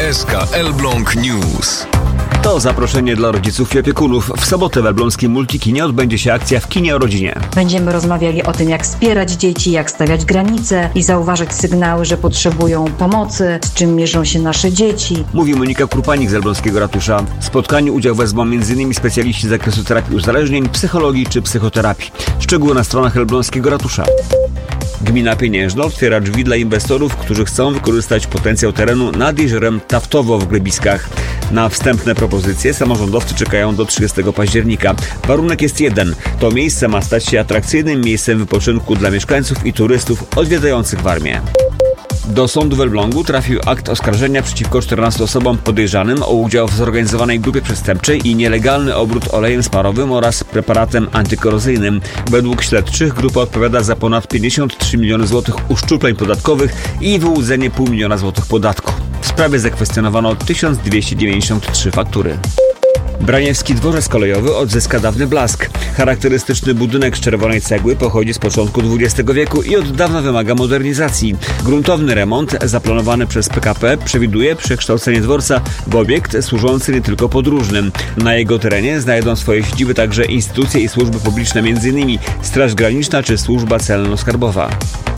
SK Elbląg News. To zaproszenie dla rodziców i opiekunów. W sobotę w elbląskim Multikinie odbędzie się akcja W kinie o rodzinie. Będziemy rozmawiali o tym, jak wspierać dzieci, jak stawiać granice i zauważyć sygnały, że potrzebują pomocy, z czym mierzą się nasze dzieci. Mówi Monika Krupanik z elbląskiego ratusza. W spotkaniu udział wezmą m.in. specjaliści z zakresu terapii uzależnień, psychologii czy psychoterapii. Szczegóły na stronach elbląskiego ratusza. Gmina Pieniężno otwiera drzwi dla inwestorów, którzy chcą wykorzystać potencjał terenu nad jeziorem Taftowo w Glebiskach. Na wstępne propozycje samorządowcy czekają do 30 października. Warunek jest jeden. To miejsce ma stać się atrakcyjnym miejscem wypoczynku dla mieszkańców i turystów odwiedzających Warmię. Do sądu w Elblągu trafił akt oskarżenia przeciwko 14 osobom podejrzanym o udział w zorganizowanej grupie przestępczej i nielegalny obrót olejem sparowym oraz preparatem antykorozyjnym. Według śledczych grupa odpowiada za ponad 53 miliony złotych uszczupleń podatkowych i wyłudzenie 500 000 złotych podatku. W sprawie zakwestionowano 1293 faktury. Braniewski dworzec kolejowy odzyska dawny blask. Charakterystyczny budynek z czerwonej cegły pochodzi z początku XX wieku i od dawna wymaga modernizacji. Gruntowny remont zaplanowany przez PKP przewiduje przekształcenie dworca w obiekt służący nie tylko podróżnym. Na jego terenie znajdą swoje siedziby także instytucje i służby publiczne, m.in. Straż Graniczna czy Służba Celno-Skarbowa.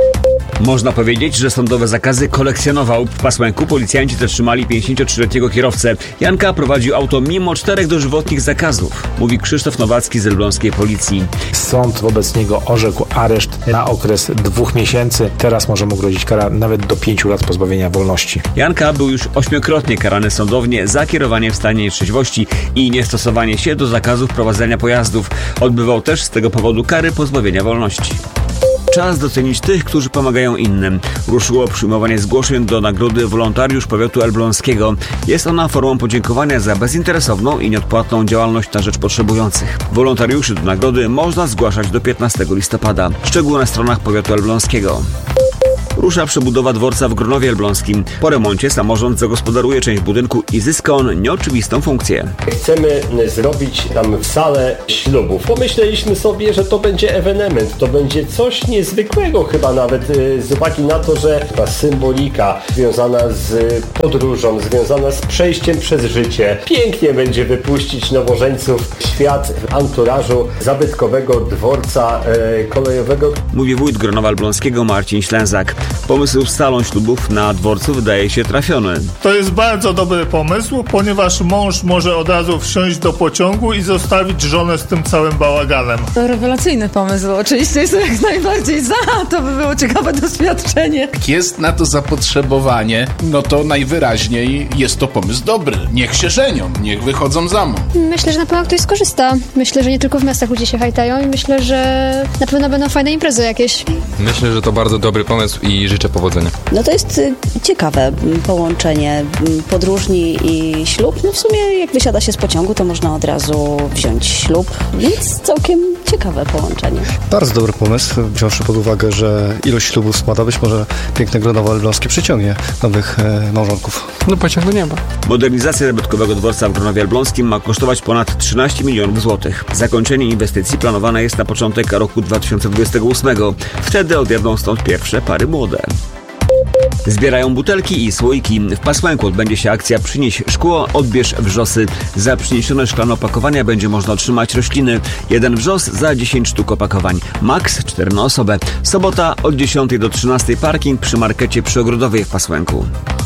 Można powiedzieć, że sądowe zakazy kolekcjonował. W Pasłęku policjanci zatrzymali 53-letniego kierowcę. Janka prowadził auto mimo 4 dożywotnich zakazów, mówi Krzysztof Nowacki z elbląskiej policji. Sąd wobec niego orzekł areszt na okres 2 miesięcy. Teraz może mu grozić kara nawet do 5 lat pozbawienia wolności. Janka był już 8-krotnie karany sądownie za kierowanie w stanie nietrzeźwości i niestosowanie się do zakazów prowadzenia pojazdów. Odbywał też z tego powodu kary pozbawienia wolności. Czas docenić tych, którzy pomagają innym. Ruszyło przyjmowanie zgłoszeń do nagrody Wolontariusz Powiatu Elbląskiego. Jest ona formą podziękowania za bezinteresowną i nieodpłatną działalność na rzecz potrzebujących. Wolontariuszy do nagrody można zgłaszać do 15 listopada. Szczegóły na stronach Powiatu Elbląskiego. Rusza przebudowa dworca w Gronowie Elbląskim. Po remoncie samorząd zagospodaruje część budynku i zyska on nieoczywistą funkcję. Chcemy zrobić tam salę ślubów. Pomyśleliśmy sobie, że to będzie ewenement, to będzie coś niezwykłego chyba nawet z uwagi na to, że ta symbolika związana z podróżą, związana z przejściem przez życie. Pięknie będzie wypuścić nowożeńców w świat anturażu zabytkowego dworca kolejowego. Mówi wójt Gronowa Elbląskiego Marcin Ślęzak. Pomysł z salą ślubów na dworcu wydaje się trafiony. To jest bardzo dobry pomysł, ponieważ mąż może od razu wsiąść do pociągu i zostawić żonę z tym całym bałaganem. To rewelacyjny pomysł, oczywiście jestem jak najbardziej za, to by było ciekawe doświadczenie. Jak jest na to zapotrzebowanie, no to najwyraźniej jest to pomysł dobry. Niech się żenią, niech wychodzą za mąż. Myślę, że na pewno ktoś skorzysta. Myślę, że nie tylko w miastach ludzie się hajtają i myślę, że na pewno będą fajne imprezy jakieś. Myślę, że to bardzo dobry pomysł i życzę powodzenia. No to jest ciekawe połączenie podróżni i ślub. No w sumie jak wysiada się z pociągu, to można od razu wziąć ślub, więc całkiem ciekawe połączenie. Bardzo dobry pomysł, wziąwszy pod uwagę, że ilość ślubów spada, być może piękne Gronowo Elbląskie przyciągnie nowych małżonków. No pociągu nie ma. Modernizacja zabytkowego dworca w Gronowie Elbląskim ma kosztować ponad 13 milionów złotych. Zakończenie inwestycji planowane jest na początek roku 2028. Wtedy odjadą stąd pierwsze pary młode. Zbierają butelki i słoiki. W Pasłęku odbędzie się akcja Przynieś szkło, odbierz wrzosy. Za przyniesione szklane opakowania będzie można otrzymać rośliny. 1 wrzos za 10 sztuk opakowań. Maks 4 na osobę. Sobota od 10 do 13 parking przy markecie przyogrodowej w Pasłęku.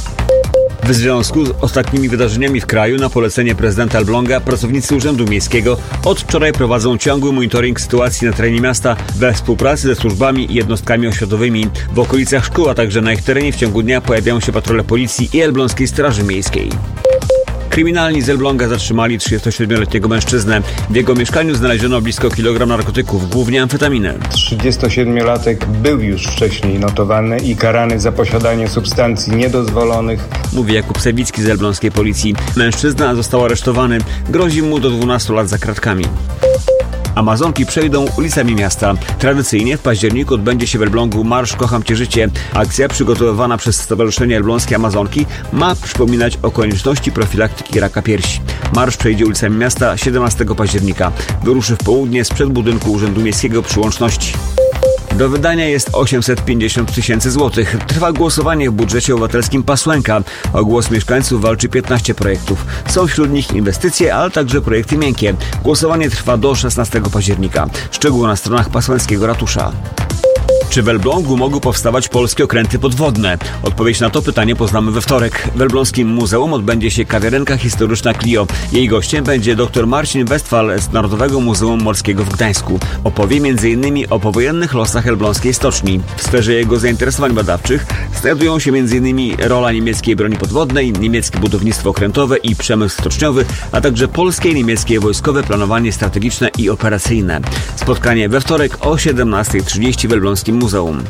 W związku z ostatnimi wydarzeniami w kraju na polecenie prezydenta Elbląga pracownicy Urzędu Miejskiego od wczoraj prowadzą ciągły monitoring sytuacji na terenie miasta we współpracy ze służbami i jednostkami oświatowymi. W okolicach szkół, a także na ich terenie w ciągu dnia pojawiają się patrole policji i Elbląskiej Straży Miejskiej. Kryminalni z Elbląga zatrzymali 37-letniego mężczyznę. W jego mieszkaniu znaleziono blisko kilogram narkotyków, głównie amfetaminę. 37-latek był już wcześniej notowany i karany za posiadanie substancji niedozwolonych. Mówi Jakub Sewicki z elbląskiej policji. Mężczyzna został aresztowany. Grozi mu do 12 lat za kratkami. Amazonki przejdą ulicami miasta. Tradycyjnie w październiku odbędzie się w Elblągu Marsz Kocham Cię Życie. Akcja przygotowywana przez Stowarzyszenie Elbląskie Amazonki ma przypominać o konieczności profilaktyki raka piersi. Marsz przejdzie ulicami miasta 17 października. Wyruszy w południe sprzed budynku Urzędu Miejskiego przy Łączności. Do wydania jest 850 000 złotych. Trwa głosowanie w budżecie obywatelskim Pasłęka. O głos mieszkańców walczy 15 projektów. Są wśród nich inwestycje, ale także projekty miękkie. Głosowanie trwa do 16 października. Szczegóły na stronach pasłańskiego ratusza. Czy w Elblągu mogą powstawać polskie okręty podwodne? Odpowiedź na to pytanie poznamy we wtorek. W Elbląskim Muzeum odbędzie się kawiarenka historyczna Clio. Jej gościem będzie dr Marcin Westphal z Narodowego Muzeum Morskiego w Gdańsku. Opowie m.in. o powojennych losach elbląskiej stoczni. W sferze jego zainteresowań badawczych znajdują się m.in. rola niemieckiej broni podwodnej, niemieckie budownictwo okrętowe i przemysł stoczniowy, a także polskie i niemieckie wojskowe planowanie strategiczne i operacyjne. Spotkanie we wtorek o 17:30 w Elbląskim Muzeum.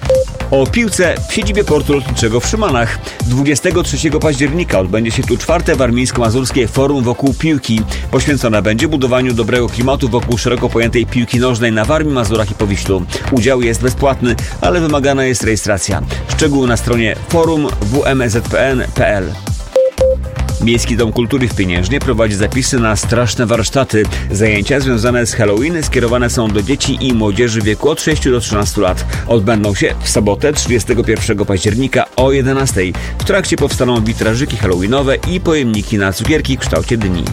O piłce w siedzibie portu lotniczego w Szymanach. 23 października odbędzie się tu 4. warmińsko-mazurskie Forum wokół piłki. Poświęcone będzie budowaniu dobrego klimatu wokół szeroko pojętej piłki nożnej na Warmii, Mazurach i Powiślu. Udział jest bezpłatny, ale wymagana jest rejestracja. Szczegóły na stronie forum.wmzpn.pl. Miejski Dom Kultury w Pieniężnie prowadzi zapisy na straszne warsztaty. Zajęcia związane z Halloween skierowane są do dzieci i młodzieży w wieku od 6 do 13 lat. Odbędą się w sobotę 31 października o 11. W trakcie powstaną witrażyki halloweenowe i pojemniki na cukierki w kształcie dyni.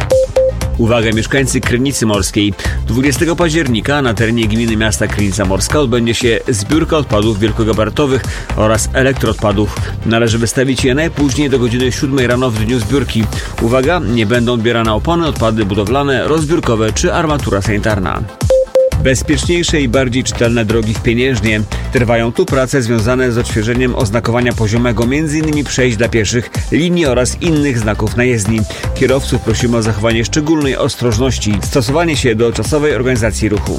Uwaga mieszkańcy Krynicy Morskiej. 20 października na terenie gminy miasta Krynica Morska odbędzie się zbiórka odpadów wielkogabarytowych oraz elektroodpadów. Należy wystawić je najpóźniej do godziny 7 rano w dniu zbiórki. Uwaga, nie będą odbierane opony, odpady budowlane, rozbiórkowe czy armatura sanitarna. Bezpieczniejsze i bardziej czytelne drogi w Pieniężnie. Trwają tu prace związane z odświeżeniem oznakowania poziomego, m.in. przejść dla pieszych, linii oraz innych znaków na jezdni. Kierowców prosimy o zachowanie szczególnej ostrożności, stosowanie się do czasowej organizacji ruchu.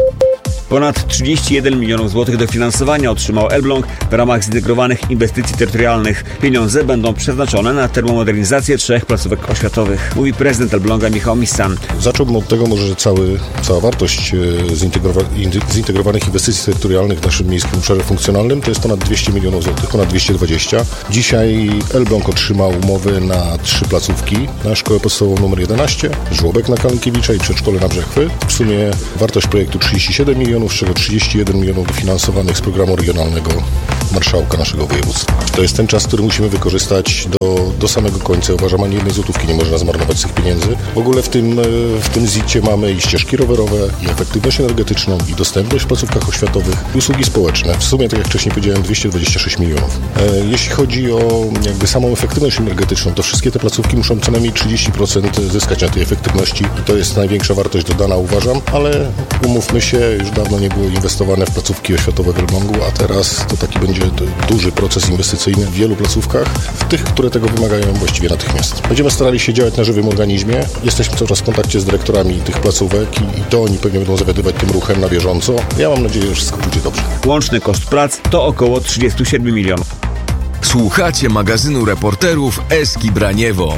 Ponad 31 milionów złotych dofinansowania otrzymał Elbląg w ramach zintegrowanych inwestycji terytorialnych. Pieniądze będą przeznaczone na termomodernizację 3 placówek oświatowych, mówi prezydent Elbląga Michał Missan. Zacząłbym od tego może, że cała wartość zintegrowanych inwestycji terytorialnych w naszym miejskim obszarze funkcjonalnym to jest ponad 200 milionów złotych, ponad 220. Dzisiaj Elbląg otrzymał umowy na 3 placówki, na szkołę podstawową nr 11, żłobek na Kalinkiewicza i przedszkole na Brzechwy. W sumie wartość projektu 37 milionów, z czego 31 milionów dofinansowanych z programu regionalnego marszałka naszego województwa. To jest ten czas, który musimy wykorzystać do samego końca. Uważam, ani jednej złotówki nie można zmarnować z tych pieniędzy. W ogóle w tym ZIT-cie mamy i ścieżki rowerowe, i efektywność energetyczną, i dostępność w placówkach oświatowych, i usługi społeczne. W sumie, tak jak wcześniej powiedziałem, 226 milionów. Jeśli chodzi o samą efektywność energetyczną, to wszystkie te placówki muszą co najmniej 30% zyskać na tej efektywności i to jest największa wartość dodana, uważam, ale umówmy się, już dawno nie było inwestowane w placówki oświatowe w Elblągu, a teraz to taki będzie duży proces inwestycyjny w wielu placówkach, w tych, które tego wymagają właściwie natychmiast. Będziemy starali się działać na żywym organizmie. Jesteśmy cały czas w kontakcie z dyrektorami tych placówek i to oni pewnie będą zawiadywać tym ruchem na bieżąco. Ja mam nadzieję, że wszystko pójdzie dobrze. Łączny koszt prac to około 37 milionów. Słuchacie magazynu reporterów Eski Braniewo.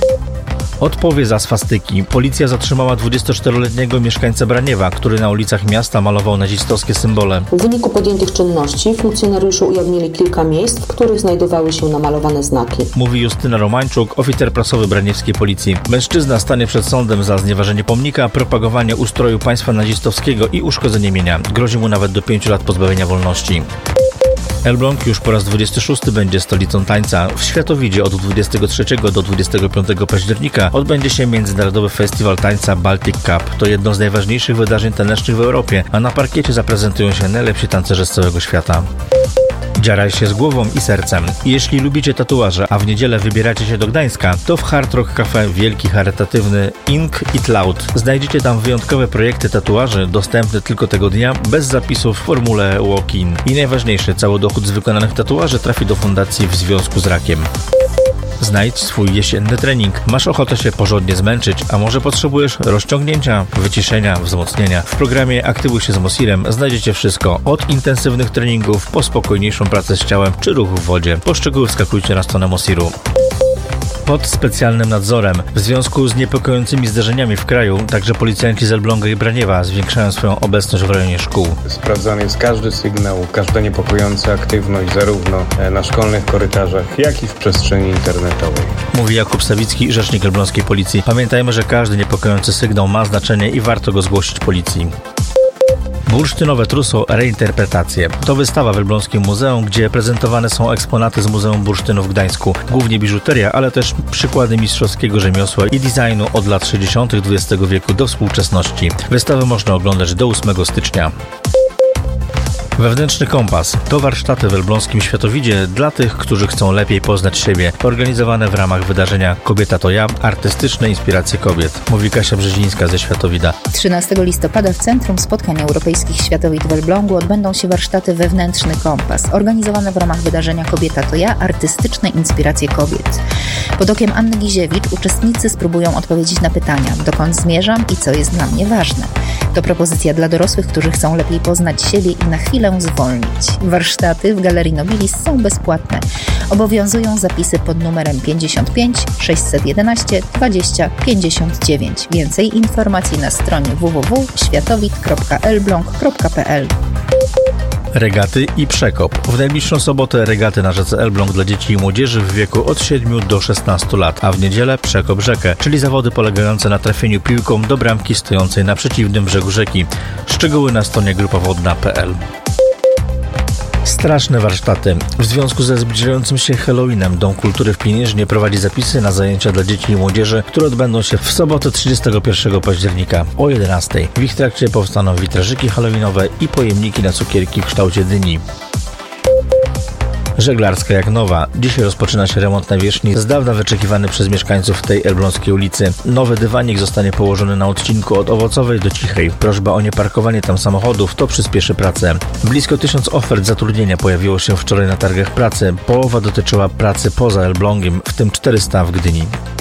Odpowie za swastyki. Policja zatrzymała 24-letniego mieszkańcę Braniewa, który na ulicach miasta malował nazistowskie symbole. W wyniku podjętych czynności funkcjonariusze ujawnili kilka miejsc, w których znajdowały się namalowane znaki. Mówi Justyna Romańczuk, oficer prasowy braniewskiej policji. Mężczyzna stanie przed sądem za znieważenie pomnika, propagowanie ustroju państwa nazistowskiego i uszkodzenie mienia. Grozi mu nawet do 5 lat pozbawienia wolności. Elbląg już po raz 26 będzie stolicą tańca. W Światowidzie od 23 do 25 października odbędzie się Międzynarodowy Festiwal Tańca Baltic Cup. To jedno z najważniejszych wydarzeń tanecznych w Europie, a na parkiecie zaprezentują się najlepsi tancerze z całego świata. Dziaraj się z głową i sercem. Jeśli lubicie tatuaże, a w niedzielę wybieracie się do Gdańska, to w Hard Rock Cafe wielki charytatywny Ink It Loud. Znajdziecie tam wyjątkowe projekty tatuaży, dostępne tylko tego dnia, bez zapisów w formule walk-in. I najważniejsze, cały dochód z wykonanych tatuaży trafi do fundacji w związku z rakiem. Znajdź swój jesienny trening. Masz ochotę się porządnie zmęczyć, a może potrzebujesz rozciągnięcia, wyciszenia, wzmocnienia? W programie Aktywuj się z Mosirem znajdziecie wszystko, od intensywnych treningów po spokojniejszą pracę z ciałem czy ruch w wodzie. Po szczegóły wskakujcie na stronę Mosiru. Pod specjalnym nadzorem. W związku z niepokojącymi zdarzeniami w kraju, także policjanci z Elbląga i Braniewa zwiększają swoją obecność w rejonie szkół. Sprawdzany jest każdy sygnał, każda niepokojąca aktywność zarówno na szkolnych korytarzach, jak i w przestrzeni internetowej. Mówi Jakub Sawicki, rzecznik elbląskiej policji. Pamiętajmy, że każdy niepokojący sygnał ma znaczenie i warto go zgłosić policji. Bursztynowe truso reinterpretacje. To wystawa w Elbląskim Muzeum, gdzie prezentowane są eksponaty z Muzeum Bursztynu w Gdańsku. Głównie biżuteria, ale też przykłady mistrzowskiego rzemiosła i designu od lat 60. XX wieku do współczesności. Wystawę można oglądać do 8 stycznia. Wewnętrzny kompas to warsztaty w Elbląskim Światowidzie dla tych, którzy chcą lepiej poznać siebie. Organizowane w ramach wydarzenia Kobieta to ja, artystyczne inspiracje kobiet. Mówi Kasia Brzezińska ze Światowida. 13 listopada w Centrum Spotkań Europejskich Światowid w Elblągu odbędą się warsztaty Wewnętrzny kompas, organizowane w ramach wydarzenia Kobieta to ja, artystyczne inspiracje kobiet. Pod okiem Anny Giziewicz uczestnicy spróbują odpowiedzieć na pytania: dokąd zmierzam i co jest dla mnie ważne. To propozycja dla dorosłych, którzy chcą lepiej poznać siebie i na chwilę zwolnić. Warsztaty w Galerii Nobilis są bezpłatne. Obowiązują zapisy pod numerem 55 611 20 59. Więcej informacji na stronie www.światowid.elbląg.pl. Regaty i przekop. W najbliższą sobotę regaty na rzece Elbląg dla dzieci i młodzieży w wieku od 7 do 16 lat, a w niedzielę przekop rzekę, czyli zawody polegające na trafieniu piłką do bramki stojącej na przeciwnym brzegu rzeki. Szczegóły na stronie grupawodna.pl. Straszne warsztaty. W związku ze zbliżającym się Halloweenem Dom Kultury w Pieniężnie prowadzi zapisy na zajęcia dla dzieci i młodzieży, które odbędą się w sobotę 31 października o 11. W ich trakcie powstaną witrażyki halloweenowe i pojemniki na cukierki w kształcie dyni. Żeglarska jak nowa. Dzisiaj rozpoczyna się remont nawierzchni z dawna wyczekiwany przez mieszkańców tej elbląskiej ulicy. Nowy dywanik zostanie położony na odcinku od Owocowej do Cichej. Prośba o nieparkowanie tam samochodów to przyspieszy pracę. Blisko 1000 ofert zatrudnienia pojawiło się wczoraj na targach pracy. Połowa dotyczyła pracy poza Elblągiem, w tym 400 w Gdyni.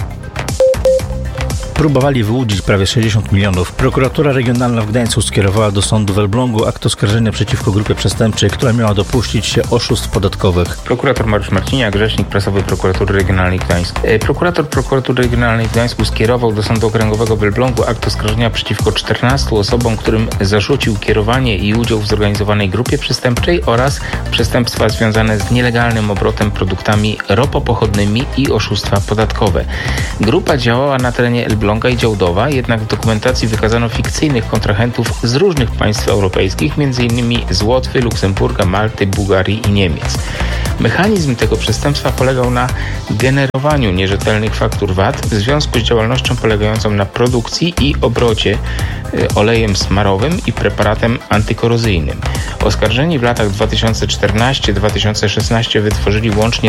Próbowali wyłudzić prawie 60 milionów. Prokuratura Regionalna w Gdańsku skierowała do sądu w Elblągu akt oskarżenia przeciwko grupie przestępczej, która miała dopuścić się oszustw podatkowych. Prokurator Mariusz Marciniak, rzecznik prasowy Prokuratury Regionalnej w Gdańsku. Prokurator Prokuratury Regionalnej w Gdańsku skierował do Sądu Okręgowego w Elblągu akt oskarżenia przeciwko 14 osobom, którym zarzucił kierowanie i udział w zorganizowanej grupie przestępczej oraz przestępstwa związane z nielegalnym obrotem produktami ropopochodnymi i oszustwa podatkowe. Grupa działała na terenie Elbląga i Działdowa, jednak w dokumentacji wykazano fikcyjnych kontrahentów z różnych państw europejskich, m.in. z Łotwy, Luksemburga, Malty, Bułgarii i Niemiec. Mechanizm tego przestępstwa polegał na generowaniu nierzetelnych faktur VAT w związku z działalnością polegającą na produkcji i obrocie olejem smarowym i preparatem antykorozyjnym. Oskarżeni w latach 2014-2016 wytworzyli łącznie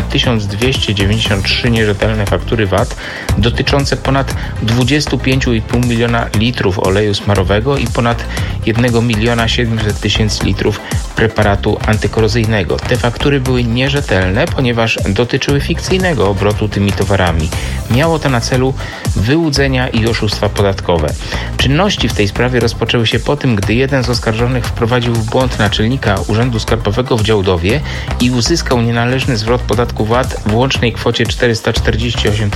1293 nierzetelne faktury VAT dotyczące ponad 25,5 miliona litrów oleju smarowego i ponad 1 700 000 litrów preparatu antykorozyjnego. Te faktury były nierzetelne, ponieważ dotyczyły fikcyjnego obrotu tymi towarami. Miało to na celu wyłudzenia i oszustwa podatkowe. Czynności w tej sprawie rozpoczęły się po tym, gdy jeden z oskarżonych wprowadził w błąd naczelnika Urzędu Skarbowego w Działdowie i uzyskał nienależny zwrot podatku VAT w łącznej kwocie 448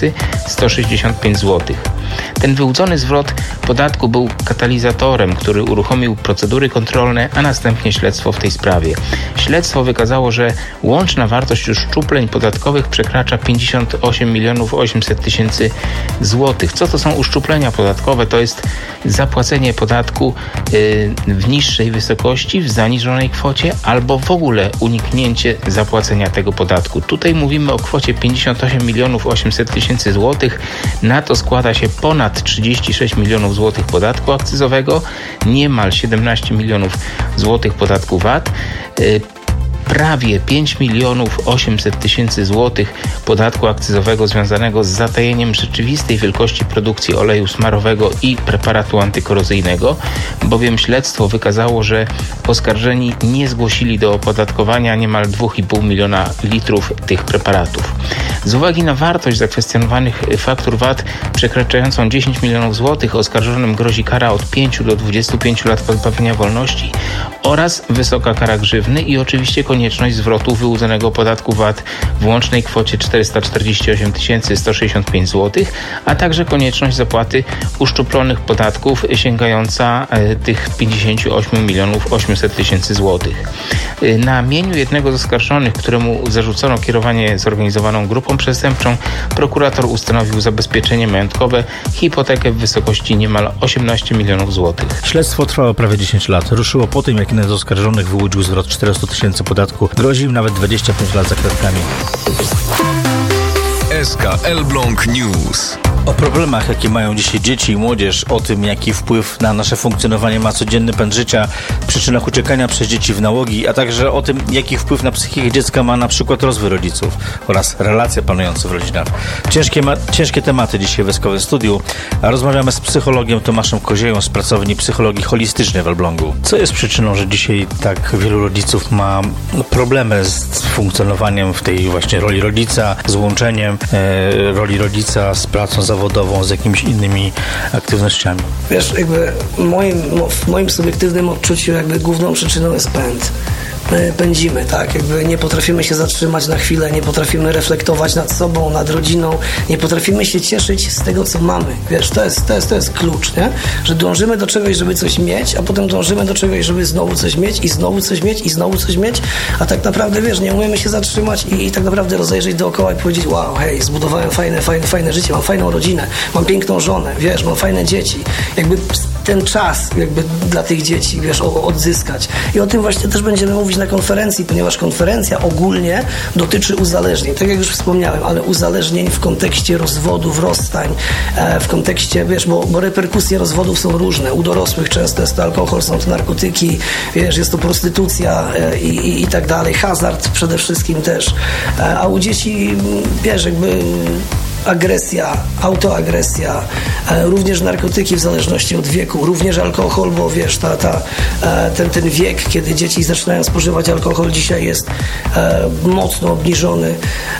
165 zł. Ten wyłudzony zwrot podatku był katalizatorem, który uruchomił procedury kontrolne, a następnie śledztwo w tej sprawie. Śledztwo wykazało, że łączna wartość uszczupleń podatkowych przekracza 58 800 000 złotych. Co to są uszczuplenia podatkowe? To jest zapłacenie podatku w niższej wysokości, w zaniżonej kwocie, albo w ogóle uniknięcie zapłacenia tego podatku. Tutaj mówimy o kwocie 58 800 000 złotych. Na to składa się ponad 36 milionów złotych podatku akcyzowego, niemal 17 milionów złotych podatku VAT, prawie 5 800 000 złotych podatku akcyzowego związanego z zatajeniem rzeczywistej wielkości produkcji oleju smarowego i preparatu antykorozyjnego, bowiem śledztwo wykazało, że oskarżeni nie zgłosili do opodatkowania niemal 2,5 miliona litrów tych preparatów. Z uwagi na wartość zakwestionowanych faktur VAT przekraczającą 10 milionów złotych oskarżonym grozi kara od 5 do 25 lat pozbawienia wolności oraz wysoka kara grzywny i oczywiście konieczność konieczność zwrotu wyłudzonego podatku VAT w łącznej kwocie 448 165 zł, a także konieczność zapłaty uszczuplonych podatków sięgająca tych 58 800 000 złotych. Na mieniu jednego z oskarżonych, któremu zarzucono kierowanie zorganizowaną grupą przestępczą, prokurator ustanowił zabezpieczenie majątkowe, hipotekę w wysokości niemal 18 milionów złotych. Śledztwo trwało prawie 10 lat. Ruszyło po tym, jak jeden z oskarżonych wyłudził zwrot 400 000 podatku. Grozi im nawet 25 lat za kratkami. SK Elbląg News. O problemach, jakie mają dzisiaj dzieci i młodzież, o tym, jaki wpływ na nasze funkcjonowanie ma codzienny pęd życia, przyczynach uciekania przez dzieci w nałogi, a także o tym, jaki wpływ na psychikę dziecka ma na przykład rozwój rodziców oraz relacje panujące w rodzinach. Ciężkie tematy dzisiaj w SK Studiu, a rozmawiamy z psychologiem Tomaszem Kozieją z pracowni psychologii holistycznej w Elblągu. Co jest przyczyną, że dzisiaj tak wielu rodziców ma problemy z funkcjonowaniem w tej właśnie roli rodzica, z łączeniem roli rodzica z pracą zawodową, z jakimiś innymi aktywnościami? Wiesz, jakby w moim subiektywnym odczuciu jakby główną przyczyną jest pęd. My pędzimy, tak? Jakby nie potrafimy się zatrzymać na chwilę, nie potrafimy reflektować nad sobą, nad rodziną, nie potrafimy się cieszyć z tego, co mamy. Wiesz, to jest klucz, nie? Że dążymy do czegoś, żeby coś mieć, a potem dążymy do czegoś, żeby znowu coś mieć i znowu coś mieć i znowu coś mieć, a tak naprawdę, wiesz, nie umiemy się zatrzymać i tak naprawdę rozejrzeć dookoła i powiedzieć, wow, hej, zbudowałem fajne życie, mam fajną rodzinę, mam piękną żonę, wiesz, mam fajne dzieci. Jakby ten czas jakby dla tych dzieci, wiesz, odzyskać. I o tym właśnie też będziemy mówić na konferencji, ponieważ konferencja ogólnie dotyczy uzależnień, tak jak już wspomniałem, ale uzależnień w kontekście rozwodów, rozstań, w kontekście, wiesz, bo reperkusje rozwodów są różne. U dorosłych często jest to alkohol, są to narkotyki, wiesz, jest to prostytucja i tak dalej, hazard przede wszystkim też, a u dzieci, wiesz, jakby agresja, autoagresja, również narkotyki w zależności od wieku, również alkohol, bo wiesz, ten wiek, kiedy dzieci zaczynają spożywać alkohol, dzisiaj jest mocno obniżony.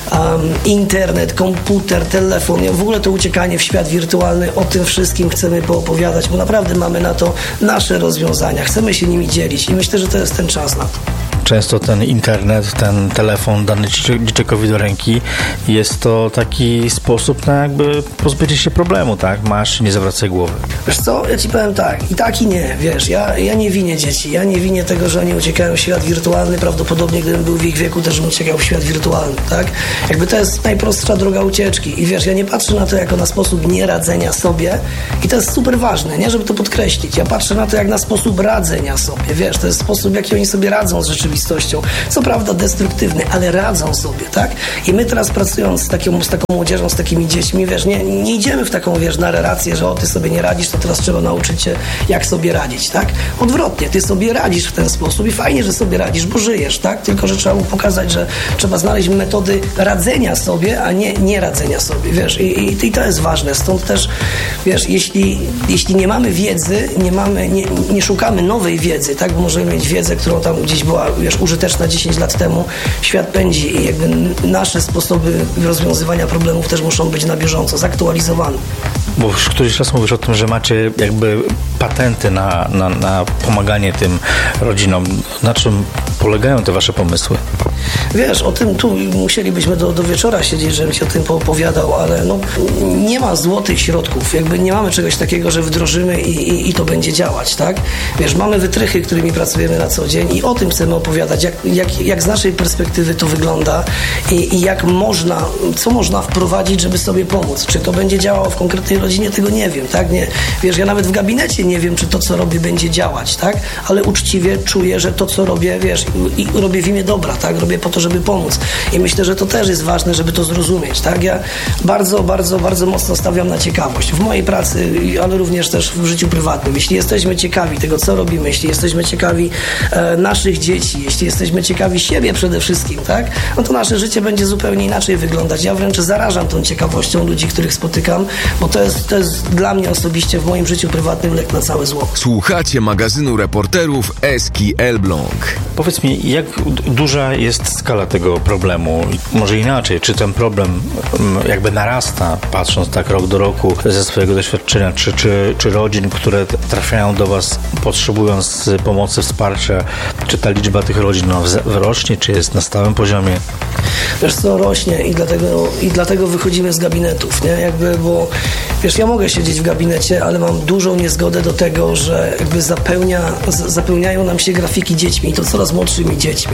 Internet, komputer, telefon, w ogóle to uciekanie w świat wirtualny, o tym wszystkim chcemy poopowiadać, bo naprawdę mamy na to nasze rozwiązania, chcemy się nimi dzielić i myślę, że to jest ten czas na to. Często ten internet, ten telefon dany dzieciakowi do ręki jest to taki sposób na jakby pozbycie się problemu, tak? Masz, nie zawracaj głowy. Wiesz co, ja ci powiem tak i nie, wiesz, ja nie winię dzieci, ja nie winię tego, że oni uciekają w świat wirtualny, prawdopodobnie gdybym był w ich wieku, też bym uciekał w świat wirtualny, tak? Jakby to jest najprostsza droga ucieczki i wiesz, ja nie patrzę na to jako na sposób nieradzenia sobie i to jest super ważne, nie? Żeby to podkreślić, ja patrzę na to jak na sposób radzenia sobie, wiesz, to jest sposób, w jaki oni sobie radzą z rzeczywistością, co prawda destruktywny, ale radzą sobie, tak? I my teraz pracując z taką młodzieżą, z takimi dziećmi, wiesz, nie idziemy w taką, wiesz, narrację, że ty sobie nie radzisz, to teraz trzeba nauczyć się, jak sobie radzić, tak? Odwrotnie, ty sobie radzisz w ten sposób i fajnie, że sobie radzisz, bo żyjesz, tak? Tylko, że trzeba mu pokazać, że trzeba znaleźć metody radzenia sobie, a nie radzenia sobie, wiesz? I to jest ważne, stąd też, wiesz, jeśli nie mamy wiedzy, nie szukamy nowej wiedzy, tak? Bo możemy mieć wiedzę, którą tam gdzieś była, wiesz, użyteczna 10 lat temu, świat pędzi i jakby nasze sposoby rozwiązywania problemów też muszą być na bieżąco, zaktualizowane. Bo już któryś raz mówisz o tym, że macie jakby patenty na pomaganie tym rodzinom. Na czym polegają te wasze pomysły? Wiesz, o tym tu musielibyśmy do wieczora siedzieć, żebym ci o tym poopowiadał, ale no, nie ma złotych środków. Jakby nie mamy czegoś takiego, że wdrożymy i to będzie działać, tak? Wiesz, mamy wytrychy, którymi pracujemy na co dzień i o tym chcemy opowiadać, jak z naszej perspektywy to wygląda i co można wprowadzić, żeby sobie pomóc. Czy to będzie działało w konkretnej rodzinie, tego nie wiem, tak? Nie, wiesz, ja nawet w gabinecie nie wiem, czy to, co robię, będzie działać, tak? Ale uczciwie czuję, że to, co robię, wiesz, i robię w imię dobra, tak? Robię po to, żeby pomóc. I myślę, że to też jest ważne, żeby to zrozumieć, tak? Ja bardzo, bardzo, bardzo mocno stawiam na ciekawość. W mojej pracy, ale również też w życiu prywatnym. Jeśli jesteśmy ciekawi tego, co robimy, jeśli jesteśmy ciekawi naszych dzieci, jeśli jesteśmy ciekawi siebie przede wszystkim, tak? No to nasze życie będzie zupełnie inaczej wyglądać. Ja wręcz zarażam tą ciekawością ludzi, których spotykam, bo to jest dla mnie osobiście w moim życiu prywatnym lek na całe zło. Słuchacie magazynu reporterów SK Elbląg. Powiedz Powiedz mi, jak duża jest skala tego problemu? Może inaczej, czy ten problem jakby narasta, patrząc tak rok do roku ze swojego doświadczenia, czy rodzin, które trafiają do Was potrzebując pomocy, wsparcia, czy ta liczba tych rodzin rośnie, czy jest na stałym poziomie? Wiesz co, rośnie i dlatego wychodzimy z gabinetów, nie? Jakby, bo wiesz, ja mogę siedzieć w gabinecie, ale mam dużą niezgodę do tego, że jakby zapełniają nam się grafiki dziećmi i to coraz młodszymi dziećmi.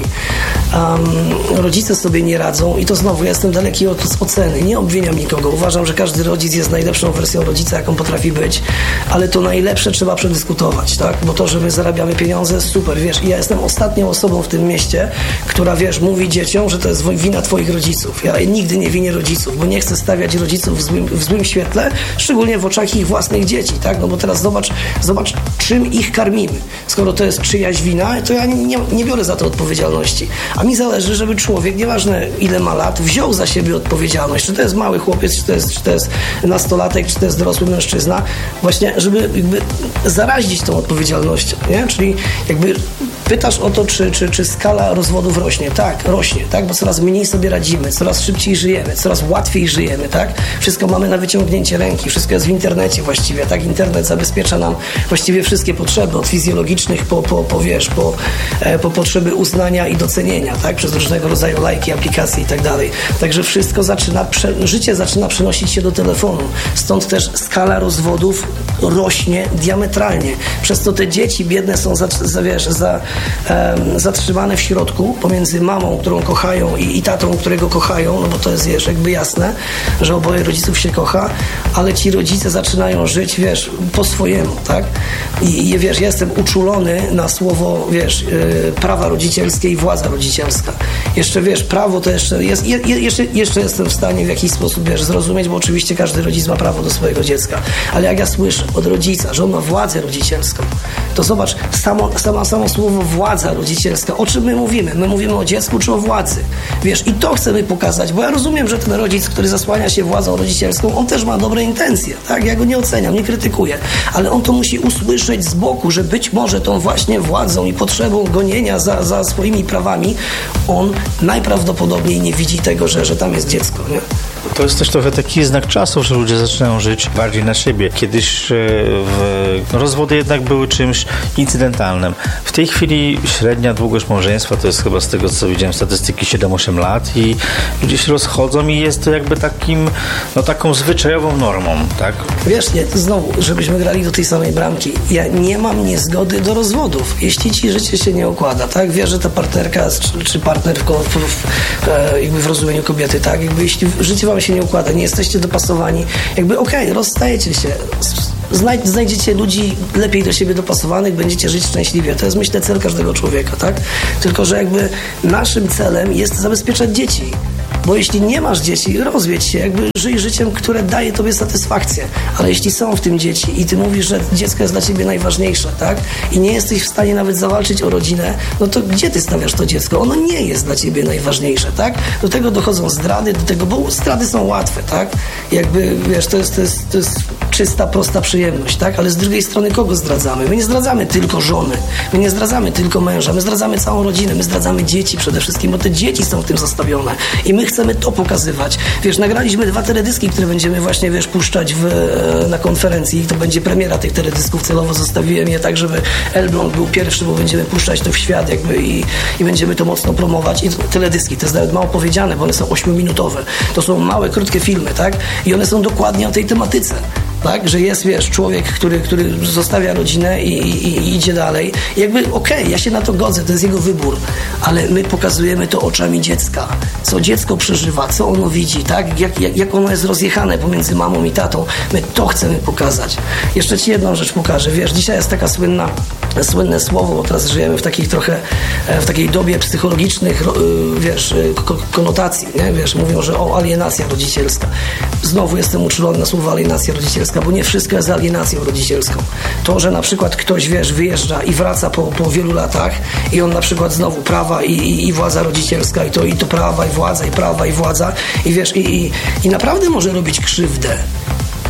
Rodzice sobie nie radzą i to znowu, ja jestem daleki od oceny, nie obwiniam nikogo. Uważam, że każdy rodzic jest najlepszą wersją rodzica, jaką potrafi być, ale to najlepsze trzeba przedyskutować, tak? Bo to, że my zarabiamy pieniądze, super, wiesz, i ja jestem ostatnią osobą w tym mieście, która, wiesz, mówi dzieciom, że to jest wina twoich rodziców. Ja nigdy nie winię rodziców, bo nie chcę stawiać rodziców w złym świetle, szczególnie w oczach ich własnych dzieci, tak? No bo teraz zobacz, czym ich karmimy. Skoro to jest czyjaś wina, to ja nie biorę za to odpowiedzialności. A mi zależy, żeby człowiek, nieważne ile ma lat, wziął za siebie odpowiedzialność. Czy to jest mały chłopiec, czy to jest nastolatek, czy to jest dorosły mężczyzna. Właśnie, żeby jakby zarazić tą odpowiedzialnością, nie? Czyli jakby pytasz o to, czy skala rozwodów rośnie. Tak, rośnie, tak? Bo coraz mniej sobie radzimy, coraz szybciej żyjemy, coraz łatwiej żyjemy, tak? Wszystko mamy na wyciągnięcie ręki, wszystko jest w internecie właściwie, tak? Internet zabezpiecza nam właściwie wszystkie potrzeby, od fizjologicznych po potrzeby uznania i docenienia, tak? Przez różnego rodzaju lajki, aplikacje i tak dalej. Także wszystko życie zaczyna przenosić się do telefonu. Stąd też skala rozwodów rośnie diametralnie. Przez to te dzieci biedne są zatrzymane w środku pomiędzy mamą, którą kochają i tatą, którego kochają, no bo to jest, wiesz, jakby jasne, że oboje rodziców się kocha, ale ci rodzice zaczynają żyć, wiesz, po swojemu, tak? I wiesz, ja jestem uczulony na słowo, wiesz, prawa rodzicielskie i władza rodzicielska. Jeszcze, wiesz, prawo to jeszcze jest, jeszcze jestem w stanie w jakiś sposób, wiesz, zrozumieć, bo oczywiście każdy rodzic ma prawo do swojego dziecka, ale jak ja słyszę od rodzica, że on ma władzę rodzicielską, to zobacz, samo słowo władza rodzicielska, o czym my mówimy? My mówimy o dziecku czy o władzy? Wiesz, i to chcemy pokazać, bo ja rozumiem, że ten rodzic, który zasłania się władzą rodzicielską, on też ma dobre intencje, tak? Ja go nie oceniam, nie krytykuję, ale on to musi usłyszeć z boku, że być może tą właśnie władzą i potrzebą gonienia za swoimi prawami, on najprawdopodobniej nie widzi tego, że tam jest dziecko, nie? To jest też trochę taki znak czasu, że ludzie zaczynają żyć bardziej na siebie. Kiedyś rozwody jednak były czymś incydentalnym. W tej chwili średnia długość małżeństwa to jest chyba, z tego co widziałem statystyki, 7-8 lat i ludzie się rozchodzą i jest to jakby taką zwyczajową normą, tak? Wiesz, nie, znowu, żebyśmy grali do tej samej bramki. Ja nie mam niezgody do rozwodów. Jeśli ci życie się nie układa, tak? Wiesz, że ta partnerka czy partner jakby w rozumieniu kobiety, tak? Jakby jeśli życie wam się nie układa, nie jesteście dopasowani, jakby okej, rozstajecie się, znajdziecie ludzi lepiej do siebie dopasowanych, będziecie żyć szczęśliwie. To jest, myślę, cel każdego człowieka, tak? Tylko że jakby naszym celem jest zabezpieczać dzieci. Bo jeśli nie masz dzieci, rozwiedź się, jakby żyj życiem, które daje tobie satysfakcję. Ale jeśli są w tym dzieci i ty mówisz, że dziecko jest dla ciebie najważniejsze, tak? I nie jesteś w stanie nawet zawalczyć o rodzinę, no to gdzie ty stawiasz to dziecko? Ono nie jest dla ciebie najważniejsze, tak? Do tego dochodzą zdrady, bo zdrady są łatwe, tak? Jakby, wiesz, to jest czysta, prosta przyjemność, tak? Ale z drugiej strony kogo zdradzamy? My nie zdradzamy tylko żony, my nie zdradzamy tylko męża, my zdradzamy całą rodzinę, my zdradzamy dzieci przede wszystkim, bo te dzieci są w tym zastawione i my chcemy to pokazywać. Wiesz, nagraliśmy 2 teledyski, które będziemy właśnie, wiesz, puszczać na konferencji i to będzie premiera tych teledysków. Celowo zostawiłem je tak, żeby Elbląg był pierwszy, bo będziemy puszczać to w świat jakby i będziemy to mocno promować. I teledyski, to jest nawet mało powiedziane, bo one są 8-minutowe. To są małe, krótkie filmy, tak? I one są dokładnie o tej tematyce. Tak, że jest, wiesz, człowiek, który zostawia rodzinę i idzie dalej. I jakby okej, ja się na to godzę, to jest jego wybór, ale my pokazujemy to oczami dziecka. Co dziecko przeżywa, co ono widzi, tak? Jak ono jest rozjechane pomiędzy mamą i tatą. My to chcemy pokazać. Jeszcze ci jedną rzecz pokażę. Wiesz, dzisiaj jest taka słynne słowo, bo teraz żyjemy w takiej dobie psychologicznych, wiesz, konotacji, nie? Wiesz, mówią, że alienacja rodzicielska. Znowu jestem uczulony na słowo alienacja rodzicielska, bo nie wszystko jest alienacją rodzicielską. To, że na przykład ktoś, wiesz, wyjeżdża i wraca po wielu latach i on na przykład znowu prawa i władza rodzicielska i to prawa i władza i prawa i władza i wiesz, i naprawdę może robić krzywdę.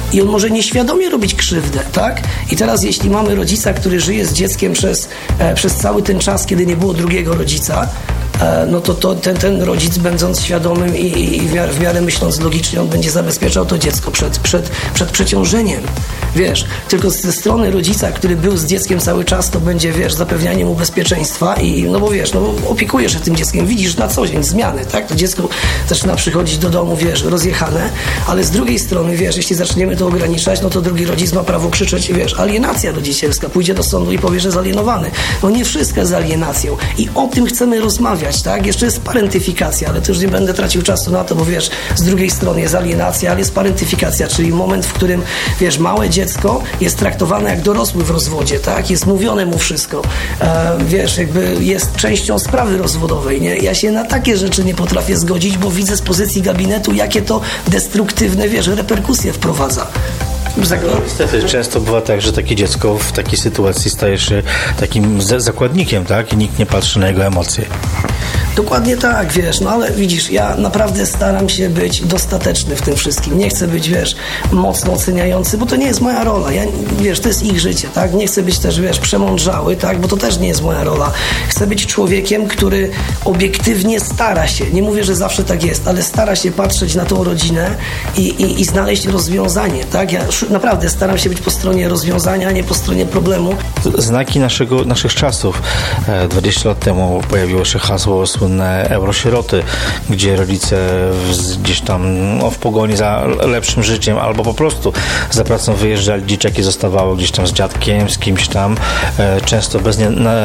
i on może nieświadomie robić krzywdę, tak? I teraz jeśli mamy rodzica, który żyje z dzieckiem przez cały ten czas, kiedy nie było drugiego rodzica, no to ten rodzic, będąc świadomym i w miarę myśląc logicznie, on będzie zabezpieczał to dziecko przed przeciążeniem. Wiesz, tylko ze strony rodzica, który był z dzieckiem cały czas, to będzie, wiesz, zapewnianie mu bezpieczeństwa no bo opiekujesz się tym dzieckiem, widzisz na co dzień zmiany, tak? To dziecko zaczyna przychodzić do domu, wiesz, rozjechane, ale z drugiej strony, wiesz, jeśli zaczniemy to ograniczać, no to drugi rodzic ma prawo krzyczeć, wiesz, alienacja rodzicielska, pójdzie do sądu i powie, że jest alienowany. No nie wszystko jest alienacją i o tym chcemy rozmawiać, tak? Jeszcze jest parentyfikacja, ale to już nie będę tracił czasu na to, bo wiesz, z drugiej strony jest alienacja, ale jest parentyfikacja, czyli moment, w którym, wiesz, małe dziecko jest traktowane jak dorosły w rozwodzie, tak? Jest mówione mu wszystko. Wiesz, jakby jest częścią sprawy rozwodowej, nie? Ja się na takie rzeczy nie potrafię zgodzić, bo widzę z pozycji gabinetu, jakie to destruktywne, wiesz, reperkusje wprowadza. Niestety często bywa tak, że takie dziecko w takiej sytuacji staje się takim zakładnikiem, tak? I nikt nie patrzy na jego emocje. Dokładnie tak, wiesz, no ale widzisz, ja naprawdę staram się być dostateczny w tym wszystkim. Nie chcę być, wiesz, mocno oceniający, bo to nie jest moja rola. Wiesz, to jest ich życie, tak? Nie chcę być też, wiesz, przemądrzały, tak? Bo to też nie jest moja rola. Chcę być człowiekiem, który obiektywnie stara się, nie mówię, że zawsze tak jest, ale stara się patrzeć na tą rodzinę i znaleźć rozwiązanie, tak? Ja naprawdę staram się być po stronie rozwiązania, a nie po stronie problemu. Znaki naszych czasów. 20 lat temu pojawiło się hasło słynne eurosieroty, gdzie rodzice gdzieś tam w pogoni za lepszym życiem albo po prostu za pracą wyjeżdżali, dzieciaki zostawało gdzieś tam z dziadkiem, z kimś tam, często bez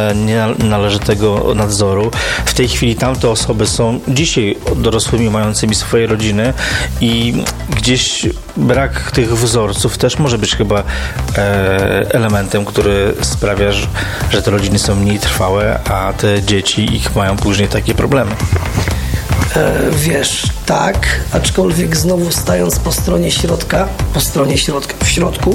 należytego nadzoru. W tej chwili tamte osoby są dzisiaj dorosłymi, mającymi swoje rodziny i gdzieś brak tych wzorców też może być chyba elementem, który sprawia, że te rodziny są mniej trwałe, a te dzieci ich mają później takie problemy. Wiesz, tak, aczkolwiek znowu stając po stronie środka, w środku,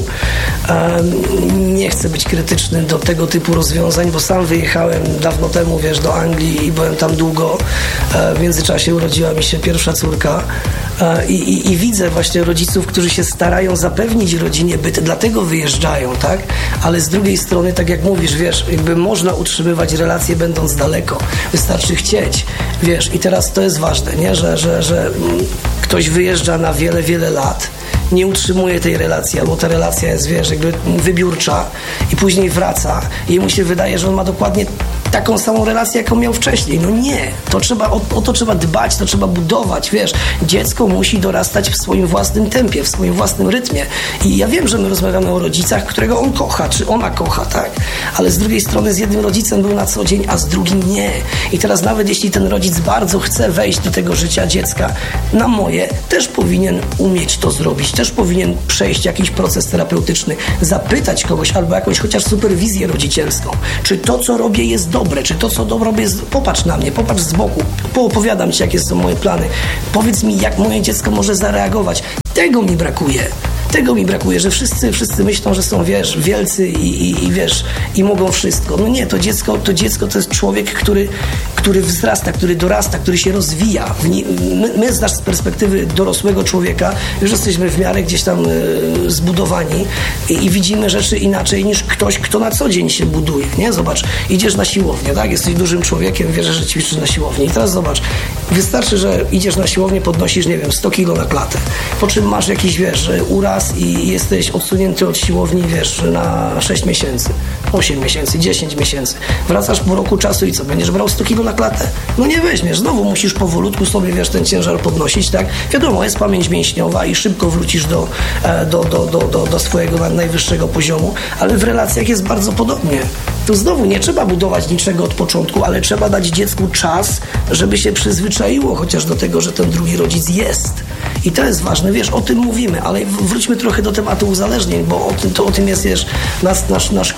nie chcę być krytyczny do tego typu rozwiązań, bo sam wyjechałem dawno temu, wiesz, do Anglii i byłem tam długo. W międzyczasie urodziła mi się pierwsza córka i widzę właśnie rodziców, którzy się starają zapewnić rodzinie byt, dlatego wyjeżdżają, tak? Ale z drugiej strony, tak jak mówisz, wiesz, jakby można utrzymywać relacje będąc daleko. Wystarczy chcieć, wiesz, i teraz to jest ważne, nie? Że ktoś wyjeżdża na wiele, wiele lat, nie utrzymuje tej relacji, albo ta relacja jest, wiesz, jakby wybiórcza i później wraca i jemu się wydaje, że on ma dokładnie taką samą relację, jaką miał wcześniej. No nie. O to trzeba dbać, to trzeba budować, wiesz. Dziecko musi dorastać w swoim własnym tempie, w swoim własnym rytmie. I ja wiem, że my rozmawiamy o rodzicach, którego on kocha, czy ona kocha, tak? Ale z drugiej strony z jednym rodzicem był na co dzień, a z drugim nie. I teraz nawet jeśli ten rodzic bardzo chce wejść do tego życia dziecka, na moje, też powinien umieć to zrobić, też powinien przejść jakiś proces terapeutyczny, zapytać kogoś albo jakąś chociaż superwizję rodzicielską, czy to, co robię, jest dobre, czy to, co robię, jest... Popatrz na mnie, popatrz z boku, poopowiadam ci, jakie są moje plany, powiedz mi, jak moje dziecko może zareagować. Tego mi brakuje, że wszyscy myślą, że są, wiesz, wielcy i wiesz, i mogą wszystko. No nie, to dziecko to jest człowiek, który wzrasta, który dorasta, który się rozwija. My z perspektywy dorosłego człowieka już jesteśmy w miarę gdzieś tam zbudowani i widzimy rzeczy inaczej niż ktoś, kto na co dzień się buduje, nie? Zobacz, idziesz na siłownię, tak? Jesteś dużym człowiekiem, wiesz, że ćwiczysz na siłowni. I teraz zobacz, wystarczy, że idziesz na siłownię, podnosisz, nie wiem, 100 kilo na klatę, po czym masz jakiś, wiesz, uraz i jesteś odsunięty od siłowni, wiesz, na 6 miesięcy, 8 miesięcy, 10 miesięcy. Wracasz po roku czasu i co? Będziesz brał 100 kilo na klatę? No nie weźmiesz. Znowu musisz powolutku sobie, wiesz, ten ciężar podnosić, tak? Wiadomo, jest pamięć mięśniowa i szybko wrócisz do swojego najwyższego poziomu, ale w relacjach jest bardzo podobnie. Tu znowu nie trzeba budować niczego od początku, ale trzeba dać dziecku czas, żeby się przyzwyczaiło chociaż do tego, że ten drugi rodzic jest. I to jest ważne, wiesz, o tym mówimy, ale wróćmy trochę do tematu uzależnień, bo o tym jest, wiesz, nasz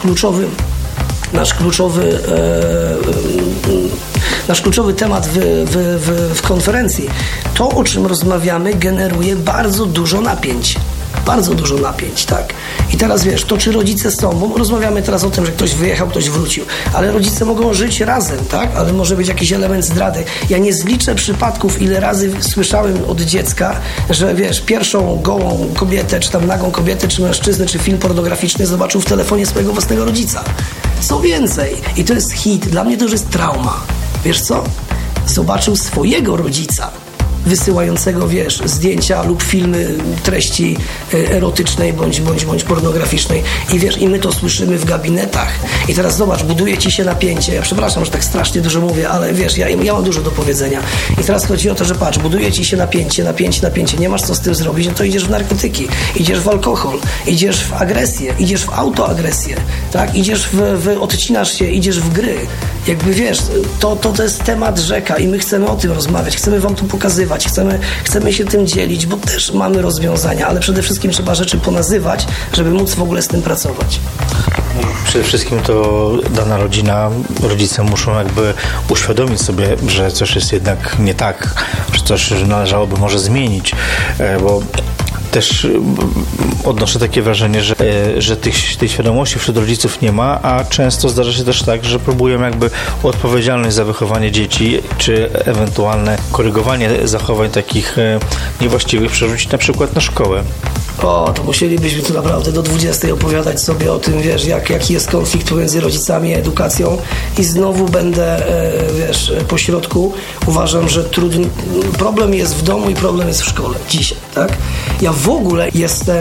kluczowy temat w konferencji. To, o czym rozmawiamy, generuje bardzo dużo napięć. bardzo dużo napięć, tak? I teraz wiesz, to czy rodzice są, bo rozmawiamy teraz o tym, że ktoś wyjechał, ktoś wrócił, ale rodzice mogą żyć razem, tak? Ale może być jakiś element zdrady. Ja nie zliczę przypadków, ile razy słyszałem od dziecka, że wiesz, pierwszą gołą kobietę, czy tam nagą kobietę, czy mężczyznę, czy film pornograficzny zobaczył w telefonie swojego własnego rodzica. Co więcej, i to jest hit, dla mnie to już jest trauma. Wiesz co? Zobaczył swojego rodzica wysyłającego, wiesz, zdjęcia lub filmy treści erotycznej bądź pornograficznej i wiesz, i my to słyszymy w gabinetach i teraz zobacz, buduje ci się napięcie, ja przepraszam, że tak strasznie dużo mówię, ale wiesz, ja mam dużo do powiedzenia i teraz chodzi o to, że patrz, buduje ci się napięcie, nie masz co z tym zrobić, no to idziesz w narkotyki, idziesz w alkohol, idziesz w agresję, idziesz w autoagresję, tak, idziesz odcinasz się, idziesz w gry, jakby wiesz, to jest temat rzeka i my chcemy o tym rozmawiać, chcemy wam to pokazywać, chcemy się tym dzielić, bo też mamy rozwiązania, ale przede wszystkim trzeba rzeczy ponazywać, żeby móc w ogóle z tym pracować. Przede wszystkim to dana rodzina, rodzice muszą jakby uświadomić sobie, że coś jest jednak nie tak, że coś należałoby może zmienić, bo też odnoszę takie wrażenie, że tej świadomości wśród rodziców nie ma, a często zdarza się też tak, że próbują jakby odpowiedzialność za wychowanie dzieci, czy ewentualne korygowanie zachowań takich niewłaściwych przerzucić na przykład na szkołę. O, to musielibyśmy tu naprawdę do 20 opowiadać sobie o tym, wiesz, jaki jest konflikt pomiędzy rodzicami a edukacją i znowu będę, wiesz, po środku. Uważam, że problem jest w domu i problem jest w szkole dzisiaj, tak? Ja w ogóle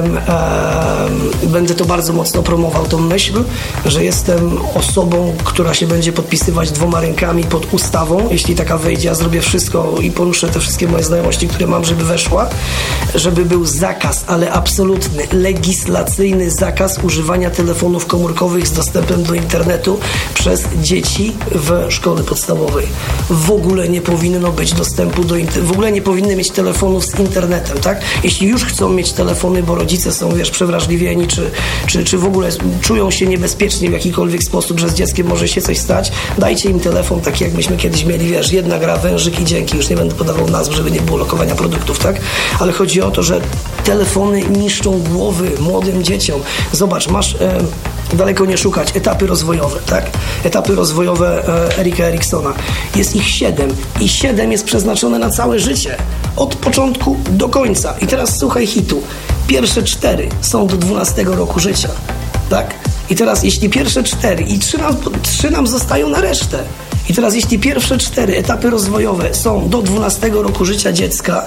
będę to bardzo mocno promował, tą myśl, że jestem osobą, która się będzie podpisywać 2 rękami pod ustawą, jeśli taka wejdzie, ja zrobię wszystko i poruszę te wszystkie moje znajomości, które mam, żeby weszła, żeby był zakaz, ale absolutny, legislacyjny zakaz używania telefonów komórkowych z dostępem do internetu przez dzieci w szkole podstawowej. W ogóle nie powinno być dostępu do internetu, w ogóle nie powinny mieć telefonów z internetem, tak? Jeśli już chcą mieć telefony, bo rodzice są, wiesz, przewrażliwieni, czy w ogóle czują się niebezpiecznie w jakikolwiek sposób, że z dzieckiem może się coś stać, dajcie im telefon taki, jak myśmy kiedyś mieli, wiesz, jedna gra, wężyk i dzięki, już nie będę podawał nazw, żeby nie było lokowania produktów, tak? Ale chodzi o to, że telefony niszczą głowy młodym dzieciom. Zobacz, masz daleko nie szukać, etapy rozwojowe, tak? Etapy rozwojowe Erika Eriksona. Jest ich 7 i 7 jest przeznaczone na całe życie. Od początku do końca. I teraz słuchaj hitu. Pierwsze 4 są do 12 roku życia, tak? I teraz jeśli pierwsze 4 i 3 nam zostają na resztę. I teraz jeśli pierwsze 4 etapy rozwojowe są do 12 roku życia dziecka,